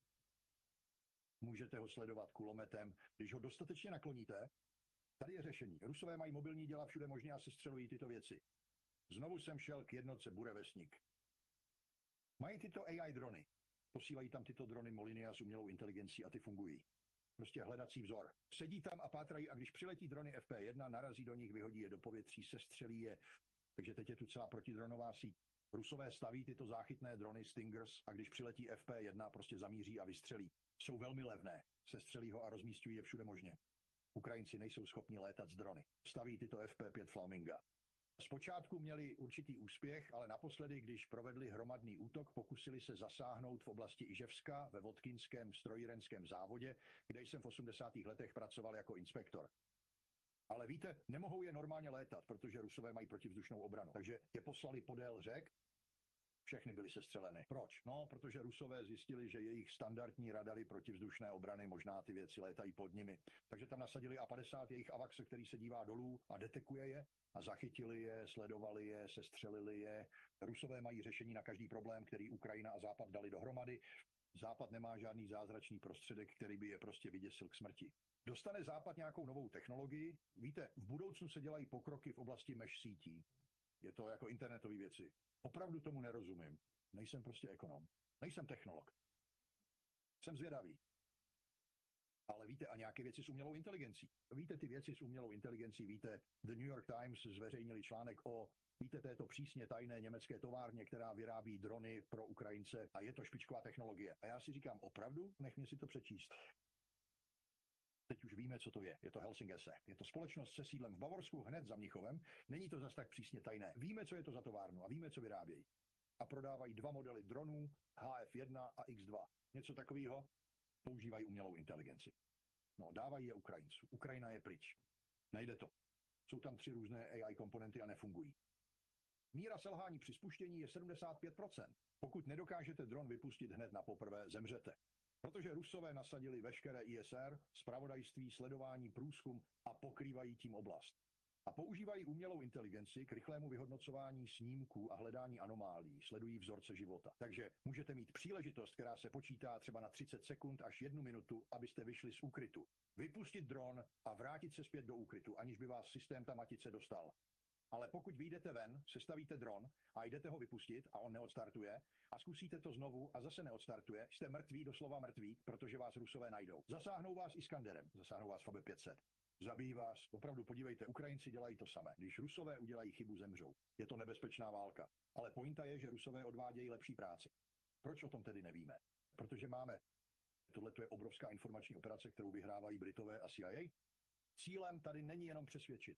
můžete ho sledovat kulometem. Když ho dostatečně nakloníte, tady je řešení. Rusové mají mobilní děla všude možně a sestřelují tyto věci. Znovu jsem šel k jednotce Burevestník. Mají tyto A I drony. Posílají tam tyto drony Molinia s umělou inteligencí a ty fungují. Prostě hledací vzor. Sedí tam a pátrají a když přiletí drony F P jedna, narazí do nich, vyhodí je do povětří, sestřelí je. Takže teď je tu celá protidronová síť. Rusové staví tyto záchytné drony Stingers a když přiletí F P jedna, prostě zamíří a vystřelí. Jsou velmi levné. Sestřelí ho a rozmísťují je všude možně. Ukrajinci nejsou schopni létat z drony. Staví tyto F P pět Flaminga. Zpočátku měli určitý úspěch, ale naposledy, když provedli hromadný útok, pokusili se zasáhnout v oblasti Iževska ve Vodkinském strojírenském závodě, kde jsem v osmdesátých letech pracoval jako inspektor. Ale víte, nemohou je normálně létat, protože Rusové mají protivzdušnou obranu. Takže je poslali podél řek, všechny byly sestřeleny. Proč? No, protože Rusové zjistili, že jejich standardní radary protivzdušné obrany, možná ty věci létají pod nimi. Takže tam nasadili A padesát, jejich AVAX, který se dívá dolů a detekuje je a zachytili je, sledovali je, sestřelili je. Rusové mají řešení na každý problém, který Ukrajina a Západ dali dohromady. Západ nemá žádný zázračný prostředek, který by je prostě vyděsil k smrti. Dostane Západ nějakou novou technologii? Víte, v budoucnu se dělají pokroky v oblasti mesh sítí. Je to jako internetové věci. Opravdu tomu nerozumím. Nejsem prostě ekonom. Nejsem technolog. Jsem zvědavý. Ale víte, a nějaké věci s umělou inteligencí. Víte ty věci s umělou inteligencí, víte, The New York Times zveřejnili článek o, víte, této přísně tajné německé továrně, která vyrábí drony pro Ukrajince a je to špičková technologie. A já si říkám, opravdu? Nech mě si to přečíst. Teď už víme, co to je. Je to Helsingese. Je to společnost se sídlem v Bavorsku, hned za Mnichovem. Není to zas tak přísně tajné. Víme, co je to za továrnu a víme, co vyrábějí. A prodávají dva modely dronů, H F jedna a X dva. Něco takového. Používají umělou inteligenci. No, dávají je Ukrajinců. Ukrajina je pryč. Nejde to. Jsou tam tři různé A I komponenty a nefungují. Míra selhání při spuštění je sedmdesát pět procent. Pokud nedokážete dron vypustit hned na poprvé, zemřete. Protože Rusové nasadili veškeré I S R, zpravodajství, sledování, průzkum a pokrývají tím oblast. A používají umělou inteligenci k rychlému vyhodnocování snímků a hledání anomálií, sledují vzorce života. Takže můžete mít příležitost, která se počítá třeba na třicet sekund až jednu minutu, abyste vyšli z úkrytu. Vypustit dron a vrátit se zpět do úkrytu, aniž by vás systém ta matice dostal. Ale pokud vyjdete ven, sestavíte dron a jdete ho vypustit a on neodstartuje a zkusíte to znovu a zase neodstartuje, jste mrtví, doslova mrtví, protože vás Rusové najdou. Zasáhnou vás Iskanderem, zasáhnou vás F A B pět set. Zabijí vás, opravdu podívejte, Ukrajinci dělají to samé. Když Rusové udělají chybu, zemřou. Je to nebezpečná válka. Ale pointa je, že Rusové odvádějí lepší práci. Proč o tom tedy nevíme? Protože máme, tohle je obrovská informační operace, kterou vyhrávají Britové a C I A. Cílem tady není jenom přesvědčit.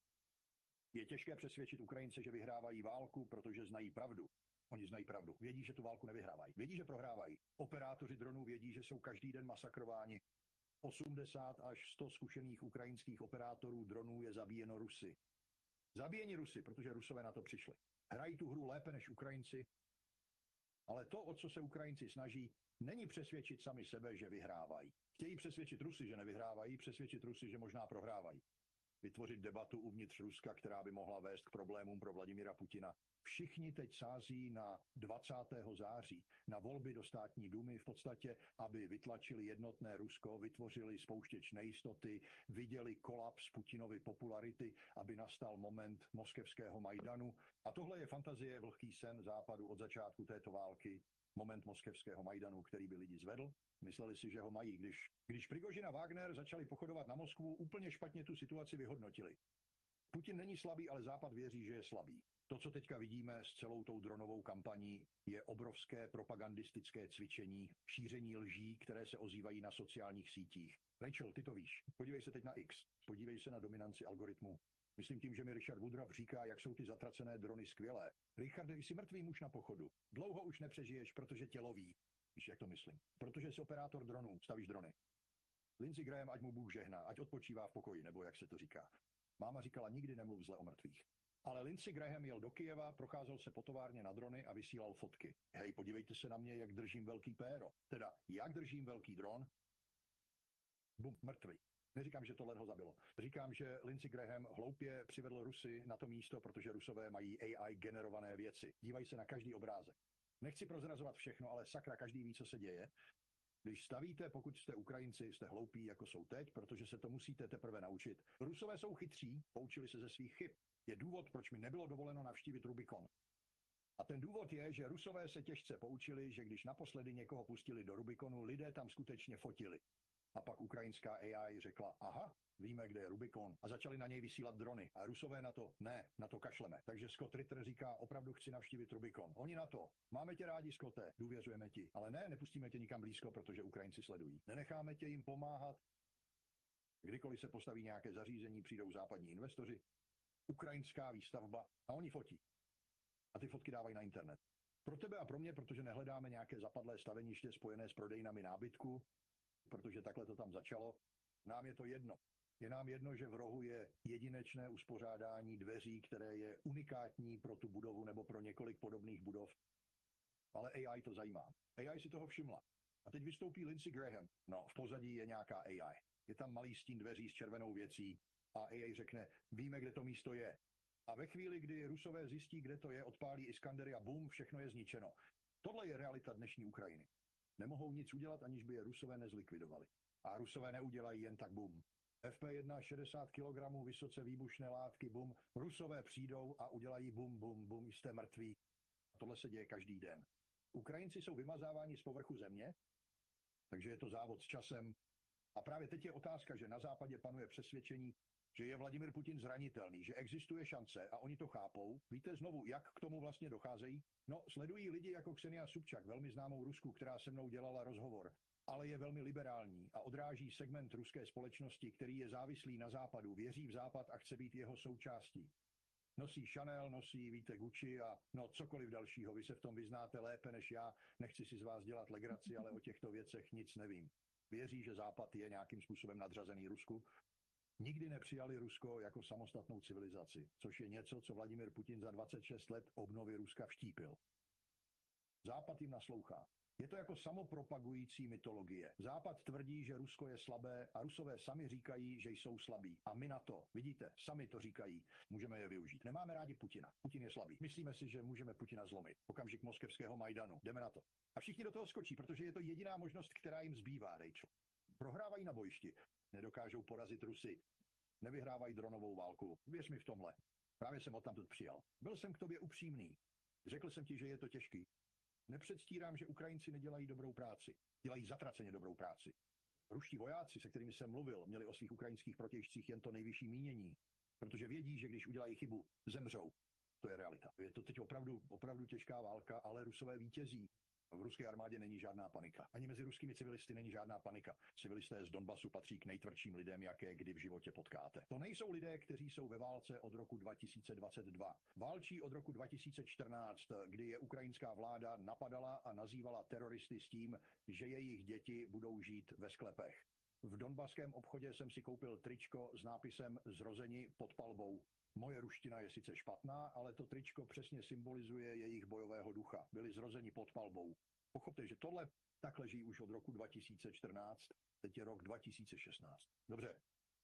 Je těžké přesvědčit Ukrajince, že vyhrávají válku, protože znají pravdu. Oni znají pravdu. Vědí, že tu válku nevyhrávají. Vědí, že prohrávají. Operátoři dronů vědí, že jsou každý den masakrováni. osmdesát až sto zkušených ukrajinských operátorů dronů je zabíjeno Rusy. Zabíjeni Rusy, protože Rusové na to přišli. Hrají tu hru lépe než Ukrajinci, ale to, o co se Ukrajinci snaží, není přesvědčit sami sebe, že vyhrávají. Chtějí přesvědčit Rusy, že nevyhrávají, přesvědčit Rusy, že možná prohrávají. Vytvořit debatu uvnitř Ruska, která by mohla vést k problémům pro Vladimira Putina. Všichni teď sází na dvacátého září, na volby do státní dumy v podstatě, aby vytlačili jednotné Rusko, vytvořili spouštěč nejistoty, viděli kolaps Putinovy popularity, aby nastal moment moskevského Majdanu. A tohle je fantazie, vlhký sen Západu od začátku této války, moment moskevského Majdanu, který by lidi zvedl. Mysleli si, že ho mají. Když, když Prigožin a Wagner začali pochodovat na Moskvu, úplně špatně tu situaci vyhodnotili. Putin není slabý, ale Západ věří, že je slabý. To, co teďka vidíme s celou tou dronovou kampaní, je obrovské propagandistické cvičení, šíření lží, které se ozývají na sociálních sítích. Rachel, ty to víš. Podívej se teď na X. Podívej se na dominanci algoritmu. Myslím tím, že mi Richard Woodruff říká, jak jsou ty zatracené drony skvělé. Richarde, jsi mrtvý muž na pochodu. Dlouho už nepřežiješ, protože tě loví. Víš, jak to myslím? Protože jsi operátor dronů, stavíš drony. Lindsey Graham, ať mu Bůh žehná, ať odpočívá v pokoji, nebo jak se to říká. Máma říkala, nikdy nemluv zle o mrtvých. Ale Lindsey Graham jel do Kyjeva, procházel se po továrně na drony a vysílal fotky. Hej, podívejte se na mě, jak držím velký péro. Teda, jak držím velký dron? Bum, mrtvý. Neříkám, že tohle ho zabilo. Říkám, že Lindsey Graham hloupě přivedl Rusy na to místo, protože Rusové mají A I generované věci. Dívají se na každý obrázek. Nechci prozrazovat všechno, ale sakra, každý ví, co se děje. Když stavíte, pokud jste Ukrajinci, jste hloupí, jako jsou teď, protože se to musíte teprve naučit. Rusové jsou chytří, poučili se ze svých chyb. Je důvod, proč mi nebylo dovoleno navštívit Rubikon. A ten důvod je, že Rusové se těžce poučili, že když naposledy někoho pustili do Rubikonu, lidé tam skutečně fotili. A pak ukrajinská A I řekla, aha, víme, kde je Rubikon. A začali na něj vysílat drony. A Rusové na to, ne, na to kašleme. Takže Scott Ritter říká, opravdu chci navštívit Rubikon. Oni na to, máme tě rádi, Scotte, důvěřujeme ti. Ale ne, nepustíme tě nikam blízko, protože Ukrajinci sledují. Nenecháme tě jim pomáhat. Kdykoliv se postaví nějaké zařízení, přijdou západní investoři. Ukrajinská výstavba a oni fotí. A ty fotky dávají na internet. Pro tebe a pro mě, protože nehledáme nějaké zapadlé staveniště spojené s prodejnami nábytku, protože takhle to tam začalo, nám je to jedno. Je nám jedno, že v rohu je jedinečné uspořádání dveří, které je unikátní pro tu budovu nebo pro několik podobných budov. Ale A I to zajímá. A I si toho všimla. A teď vystoupí Lindsey Graham. No, v pozadí je nějaká A I. Je tam malý stín dveří s červenou věcí a A I řekne, víme, kde to místo je. A ve chvíli, kdy Rusové zjistí, kde to je, odpálí Iskandery a bum, všechno je zničeno. Tohle je realita dnešní Ukrajiny. Nemohou nic udělat, aniž by je Rusové nezlikvidovali. A Rusové neudělají jen tak bum. F P jedna šedesát kilogramů vysoce výbušné látky, bum. Rusové přijdou a udělají bum, bum, bum, jste mrtví. Tohle se děje každý den. Ukrajinci jsou vymazáváni z povrchu země, takže je to závod s časem. A právě teď je otázka, že na západě panuje přesvědčení, že je Vladimir Putin zranitelný, že existuje šance a oni to chápou. Víte znovu, jak k tomu vlastně docházejí? No, sledují lidi jako Ksenia Sobčak, velmi známou Rusku, která se mnou dělala rozhovor, ale je velmi liberální a odráží segment ruské společnosti, který je závislý na západu, věří v západ a chce být jeho součástí. Nosí Chanel, nosí, víte, Gucci a no cokoliv dalšího. Vy se v tom vyznáte lépe než já. Nechci si z vás dělat legraci, ale o těchto věcech nic nevím. Věří, že západ je nějakým způsobem nadřazený Rusku. Nikdy nepřijali Rusko jako samostatnou civilizaci, což je něco, co Vladimir Putin za dvacet šest let obnovy Ruska vštípil. Západ jim naslouchá. Je to jako samopropagující mytologie. Západ tvrdí, že Rusko je slabé a Rusové sami říkají, že jsou slabí. A my na to, vidíte, sami to říkají, můžeme je využít. Nemáme rádi Putina. Putin je slabý. Myslíme si, že můžeme Putina zlomit. Okamžik moskevského Majdanu. Jdeme na to. A všichni do toho skočí, protože je to jediná možnost, která jim zbývá, Rachel. Prohrávají na bojišti. Nedokážou porazit Rusy. Nevyhrávají dronovou válku. Věř mi v tomhle. Právě jsem odtamtud přijal. Byl jsem k tobě upřímný. Řekl jsem ti, že je to těžký. Nepředstírám, že Ukrajinci nedělají dobrou práci. Dělají zatraceně dobrou práci. Ruští vojáci, se kterými jsem mluvil, měli o svých ukrajinských protějšcích jen to nejvyšší mínění, protože vědí, že když udělají chybu, zemřou. To je realita. Je to teď opravdu, opravdu těžká válka, ale Rusové vítězí. V ruské armádě není žádná panika. Ani mezi ruskými civilisty není žádná panika. Civilisté z Donbasu patří k nejtvrdším lidem, jaké kdy v životě potkáte. To nejsou lidé, kteří jsou ve válce od roku dva tisíce dvacet dva. Válčí od roku dva tisíce čtrnáct, kdy je ukrajinská vláda napadala a nazývala teroristy s tím, že jejich děti budou žít ve sklepech. V donbaském obchodě jsem si koupil tričko s nápisem Zrozeni pod palbou. Moje ruština je sice špatná, ale to tričko přesně symbolizuje jejich bojového ducha. Byli zrozeni pod palbou. Pochopte, že tohle tak leží už od roku dva tisíce čtrnáct, teď je rok dva tisíce šestnáct. Dobře,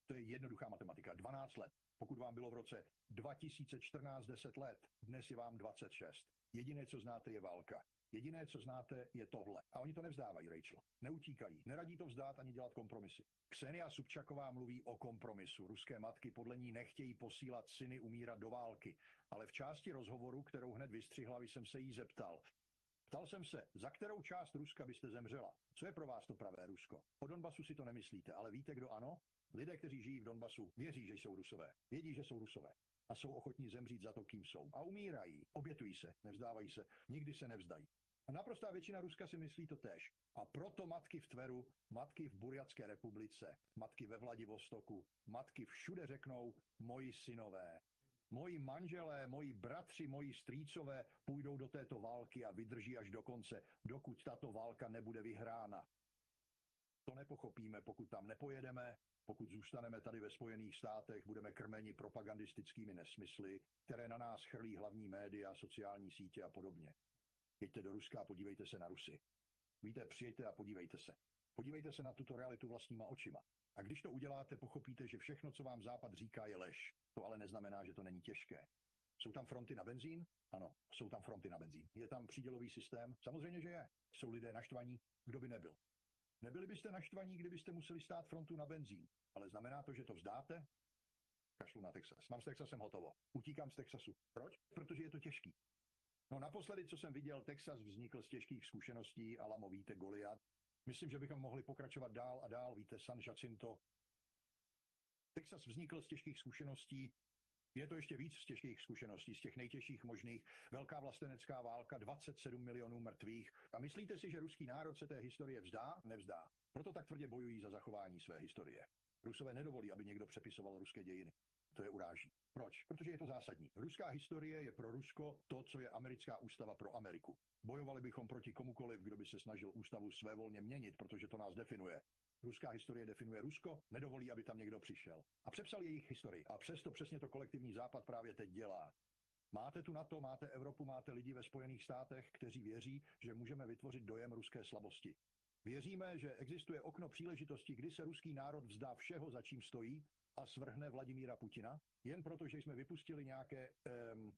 To je jednoduchá matematika. dvanáct let. Pokud vám bylo v roce dva tisíce čtrnáct deset let, dnes je vám dvacet šest. Jediné, co znáte, je válka. Jediné, co znáte, je tohle. A oni to nevzdávají, Rachel. Neutíkají. Neradí to vzdát ani dělat kompromisy. Ksenia Sobčaková mluví o kompromisu. Ruské matky podle ní nechtějí posílat syny umírat do války. Ale v části rozhovoru, kterou hned vystřihla, jsem se jí zeptal. Ptal jsem se, za kterou část Ruska byste zemřela? Co je pro vás to pravé Rusko? O Donbasu si to nemyslíte, ale víte, kdo ano? Lidé, kteří žijí v Donbasu, věří, že jsou Rusové. Vědí, že jsou Rusové. A jsou ochotní zemřít za to, kým jsou. A umírají. Obětují se. Nevzdávají se. Nikdy se nevzdají. A naprostá většina Ruska si myslí to též. A proto matky v Tveru, matky v Burjatské republice, matky ve Vladivostoku, matky všude řeknou, moji synové, moji manželé, moji bratři, moji strýcové půjdou do této války a vydrží až do konce, dokud tato válka nebude vyhrána. To nepochopíme, pokud tam nepojedeme, pokud zůstaneme tady ve Spojených státech, budeme krmeni propagandistickými nesmysly, které na nás chrlí hlavní média, sociální sítě a podobně. Jeďte do Ruska a podívejte se na Rusy. Víte, přijeďte a podívejte se. Podívejte se na tuto realitu vlastníma očima. A když to uděláte, pochopíte, že všechno, co vám Západ říká, je lež. To ale neznamená, že to není těžké. Jsou tam fronty na benzín? Ano, jsou tam fronty na benzín. Je tam přídělový systém? Samozřejmě, že je. Jsou lidé naštvaní? Kdo by nebyl? Nebyli byste naštvaní, kdybyste museli stát frontu na benzín. Ale znamená to, že to vzdáte? Kašlu na Texas. Mám s Texasem hotovo. Utíkám z Texasu. Proč? Protože je to těžký. No naposledy, co jsem viděl, Texas vznikl z těžkých zkušeností, Alamo, víte, Goliat. Myslím, že bychom mohli pokračovat dál a dál, víte, San Jacinto. Texas vznikl z těžkých zkušeností, je to ještě víc z těžkých zkušeností, z těch nejtěžších možných. Velká vlastenecká válka, dvacet sedm milionů mrtvých. A myslíte si, že ruský národ se té historie vzdá? Nevzdá. Proto tak tvrdě bojují za zachování své historie. Rusové nedovolí, aby někdo přepisoval ruské dějiny. To je uráží. Proč? Protože je to zásadní. Ruská historie je pro Rusko to, co je americká ústava pro Ameriku. Bojovali bychom proti komukoliv, kdo by se snažil ústavu svévolně měnit, protože to nás definuje. Ruská historie definuje Rusko, nedovolí, aby tam někdo přišel. A přepsal jejich historii. A přesto přesně to kolektivní Západ právě teď dělá. Máte tu NATO, máte Evropu, máte lidi ve Spojených státech, kteří věří, že můžeme vytvořit dojem ruské slabosti. Věříme, že existuje okno příležitosti, kdy se ruský národ vzdá všeho, za čím stojí, a svrhne Vladimíra Putina, jen proto, že jsme vypustili nějaké um,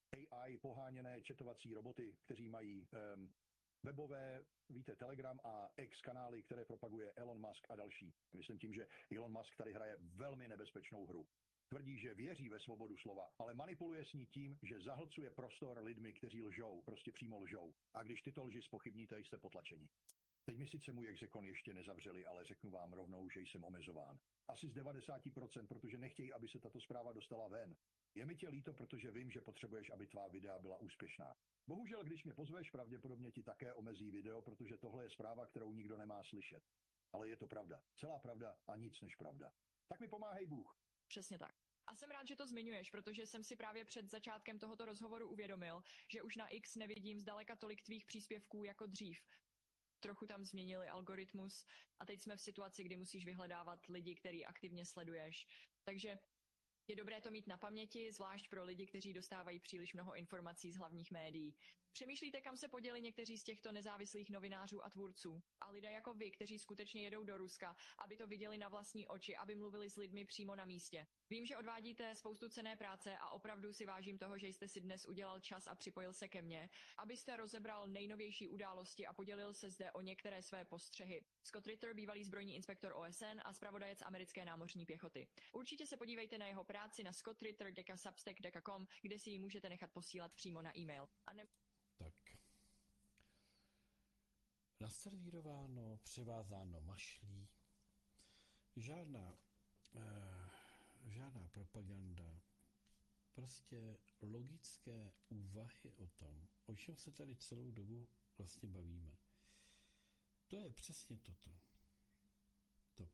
A I poháněné četovací roboty, kteří mají um, webové, víte, Telegram a X kanály, které propaguje Elon Musk a další. Myslím tím, že Elon Musk tady hraje velmi nebezpečnou hru. Tvrdí, že věří ve svobodu slova, ale manipuluje s ní tím, že zahlcuje prostor lidmi, kteří lžou, prostě přímo lžou. A když tyto lži zpochybníte, jste potlačeni. Teď mi sice můj exekon ještě nezavřeli, ale řeknu vám rovnou, že jsem omezován. Asi z devadesát procent, protože nechtějí, aby se tato zpráva dostala ven. Je mi tě líto, protože vím, že potřebuješ, aby tvá videa byla úspěšná. Bohužel, když mě pozveš, pravděpodobně ti také omezí video, protože tohle je zpráva, kterou nikdo nemá slyšet. Ale je to pravda. Celá pravda a nic než pravda. Tak mi pomáhej Bůh. Přesně tak. A jsem rád, že to zmiňuješ, protože jsem si právě před začátkem tohoto rozhovoru uvědomil, že už na X nevidím zdaleka tolik tvých příspěvků jako dřív. Trochu tam změnili algoritmus a teď jsme v situaci, kdy musíš vyhledávat lidi, který aktivně sleduješ. Takže je dobré to mít na paměti, zvlášť pro lidi, kteří dostávají příliš mnoho informací z hlavních médií. Přemýšlíte, kam se poděli někteří z těchto nezávislých novinářů a tvůrců? A lidé jako vy, kteří skutečně jedou do Ruska, aby to viděli na vlastní oči, aby mluvili s lidmi přímo na místě. Vím, že odvádíte spoustu cenné práce a opravdu si vážím toho, že jste si dnes udělal čas a připojil se ke mně, abyste rozebral nejnovější události a podělil se zde o některé své postřehy. Scott Ritter, bývalý zbrojní inspektor O S N a zpravodajec americké námořní pěchoty. Určitě se podívejte na jeho práci na scott ritter tečka substack tečka com, kde si ji můžete nechat posílat přímo na e-mail. A ne... Tak. Naservírováno, převázáno mašlí. Žádná, eh, žádná propaganda. Prostě logické úvahy o tom, o čem se tady celou dobu vlastně bavíme. To je přesně toto. To.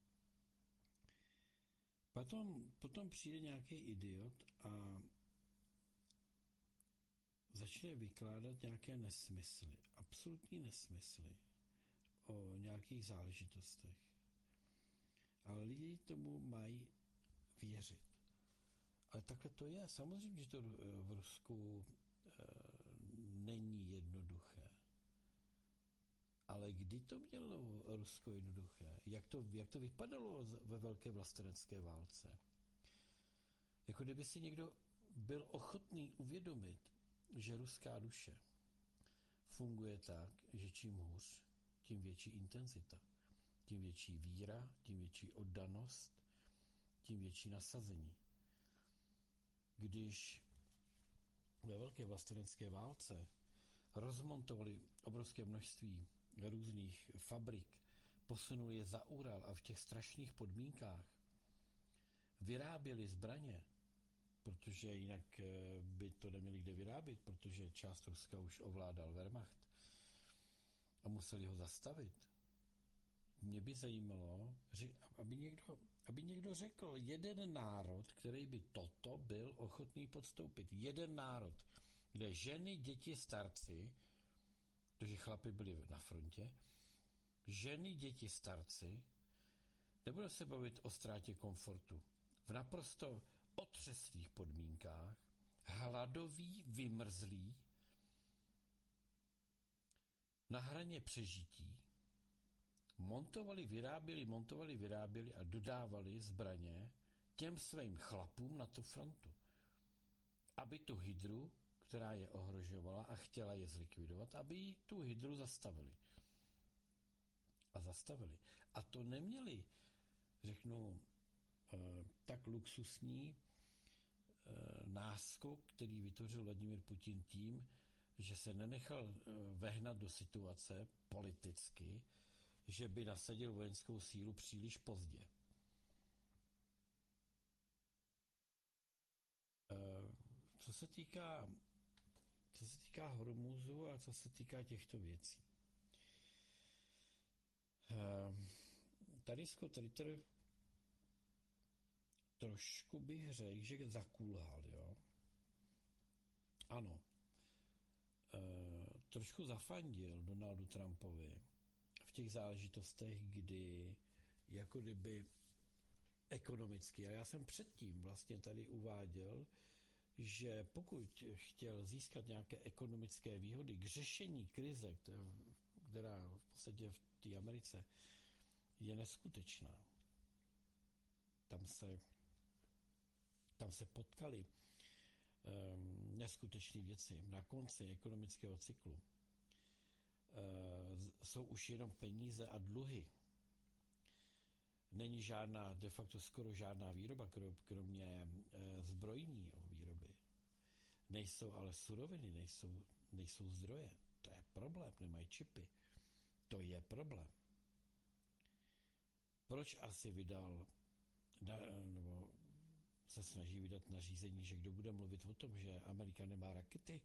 Potom, potom přijde nějaký idiot a začne vykládat nějaké nesmysly, absolutní nesmysly o nějakých záležitostech. Ale lidi tomu mají věřit. Ale takhle to je. Samozřejmě, že to v Rusku e, není jednoduché. A Ale kdy to mělo Rusko jednoduché? Jak to, jak to vypadalo ve velké vlastenecké válce? Jako kdyby si někdo byl ochotný uvědomit, že ruská duše funguje tak, že čím hůř, tím větší intenzita, tím větší víra, tím větší oddanost, tím větší nasazení. Když ve velké vlastenecké válce rozmontovali obrovské množství různých fabrik, posunuli je za Ural a v těch strašných podmínkách vyráběli zbraně, protože jinak by to neměli kde vyrábět, protože část Ruska už ovládal Wehrmacht a museli ho zastavit. Mě by zajímalo, aby někdo, aby někdo řekl jeden národ, který by toto byl ochotný podstoupit. Jeden národ, kde ženy, děti, starci, protože chlapi byli na frontě, ženy, děti, starci, nebude se bavit o ztrátě komfortu. V naprosto otřesných podmínkách, hladový, vymrzlý, na hraně přežití, montovali, vyráběli, montovali, vyráběli a dodávali zbraně těm svým chlapům na tu frontu. Aby tu hydru, která je ohrožovala a chtěla je zlikvidovat, aby jí tu hydru zastavili. A zastavili. A to neměli, řeknu, tak luxusní náskok, který vytvořil Vladimír Putin tím, že se nenechal vehnat do situace politicky, že by nasadil vojenskou sílu příliš pozdě. Co se týká, co se týká Hormuzu a co se týká těchto věcí. Tady Scott Ritter trošku bych řekl, že zakulhal, jo. Ano. E, trošku zafandil Donaldu Trumpovi v těch záležitostech, kdy jako kdyby ekonomicky, a já jsem předtím vlastně tady uváděl, že pokud chtěl získat nějaké ekonomické výhody k řešení krize, která v podstatě v té Americe je neskutečná, tam se Tam se potkali um, neskutečné věci. Na konci ekonomického cyklu uh, jsou už jenom peníze a dluhy. Není žádná, de facto skoro žádná výroba, kromě uh, zbrojní výroby. Nejsou ale suroviny, nejsou, nejsou zdroje. To je problém, nemají čipy. To je problém. Proč asi vydal nebo se snaží vydat nařízení, že kdo bude mluvit o tom, že Amerika nemá rakety,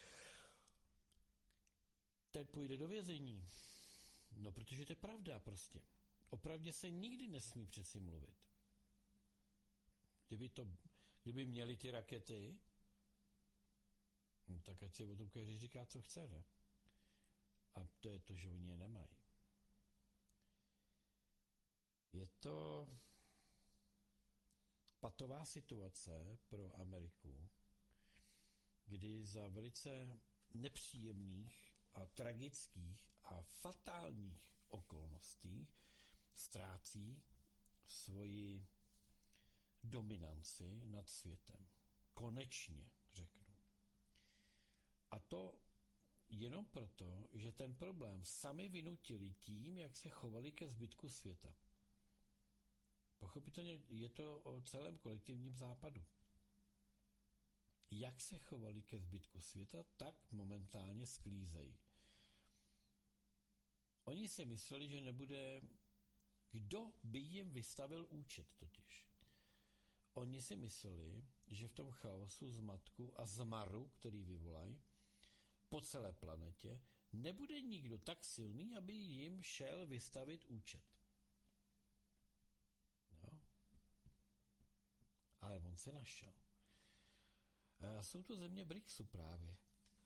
ten půjde do vězení. No, protože to je pravda prostě. O pravdě se nikdy nesmí přeci mluvit. Kdyby, to, kdyby měli ty rakety, no, tak ať si o tom každý říká, co chce, ne? A to je to, že oni je nemají. Je to patová situace pro Ameriku, kdy za velice nepříjemných a tragických a fatálních okolností ztrácí svoji dominanci nad světem. Konečně, řeknu. A to jenom proto, že ten problém sami vynutili tím, jak se chovali ke zbytku světa. Pochopitelně je to o celém kolektivním západu. Jak se chovali ke zbytku světa, tak momentálně sklízejí. Oni si mysleli, že nebude, kdo by jim vystavil účet totiž. Oni si mysleli, že v tom chaosu, zmatku a zmaru, který vyvolají po celé planetě, nebude nikdo tak silný, aby jim šel vystavit účet. No. Ale on se našel. A jsou to země BRICSu právě.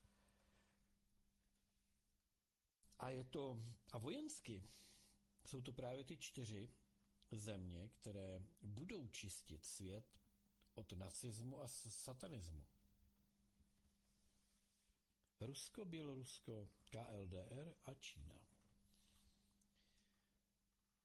A je to, a vojensky jsou to právě ty čtyři země, které budou čistit svět od nacismu a satanismu. Rusko, Bělorusko, K L D R a Čína.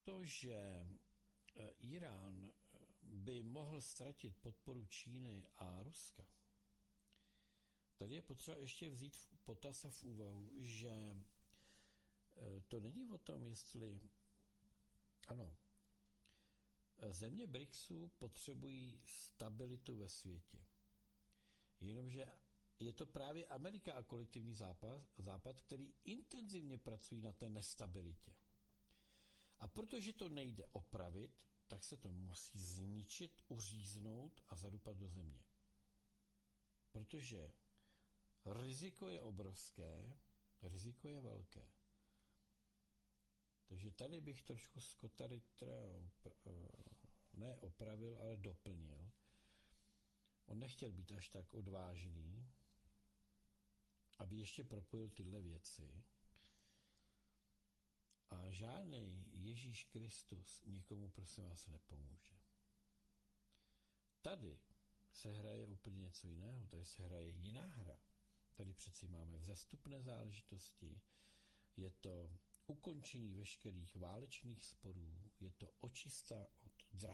To, že Irán by mohl ztratit podporu Číny a Ruska, tady je potřeba ještě vzít v potaz a v úvahu, že to není o tom, jestli ano, země BRICSu potřebují stabilitu ve světě. Jenomže je to právě Amerika a kolektivní západ, západ, který intenzivně pracují na té nestabilitě. A protože to nejde opravit, tak se to musí zničit, uříznout a zadupat do země. Protože riziko je obrovské, riziko je velké. Takže tady bych trošku Scotta Rittera ne opravil, ale doplnil. On nechtěl být až tak odvážný, aby ještě propojil tyhle věci. A žádný Ježíš Kristus nikomu, prosím vás, nepomůže. Tady se hraje úplně něco jiného, tady se hraje jiná hra. Tady přeci máme vzestupné záležitosti, je to ukončení veškerých válečných sporů, je to očista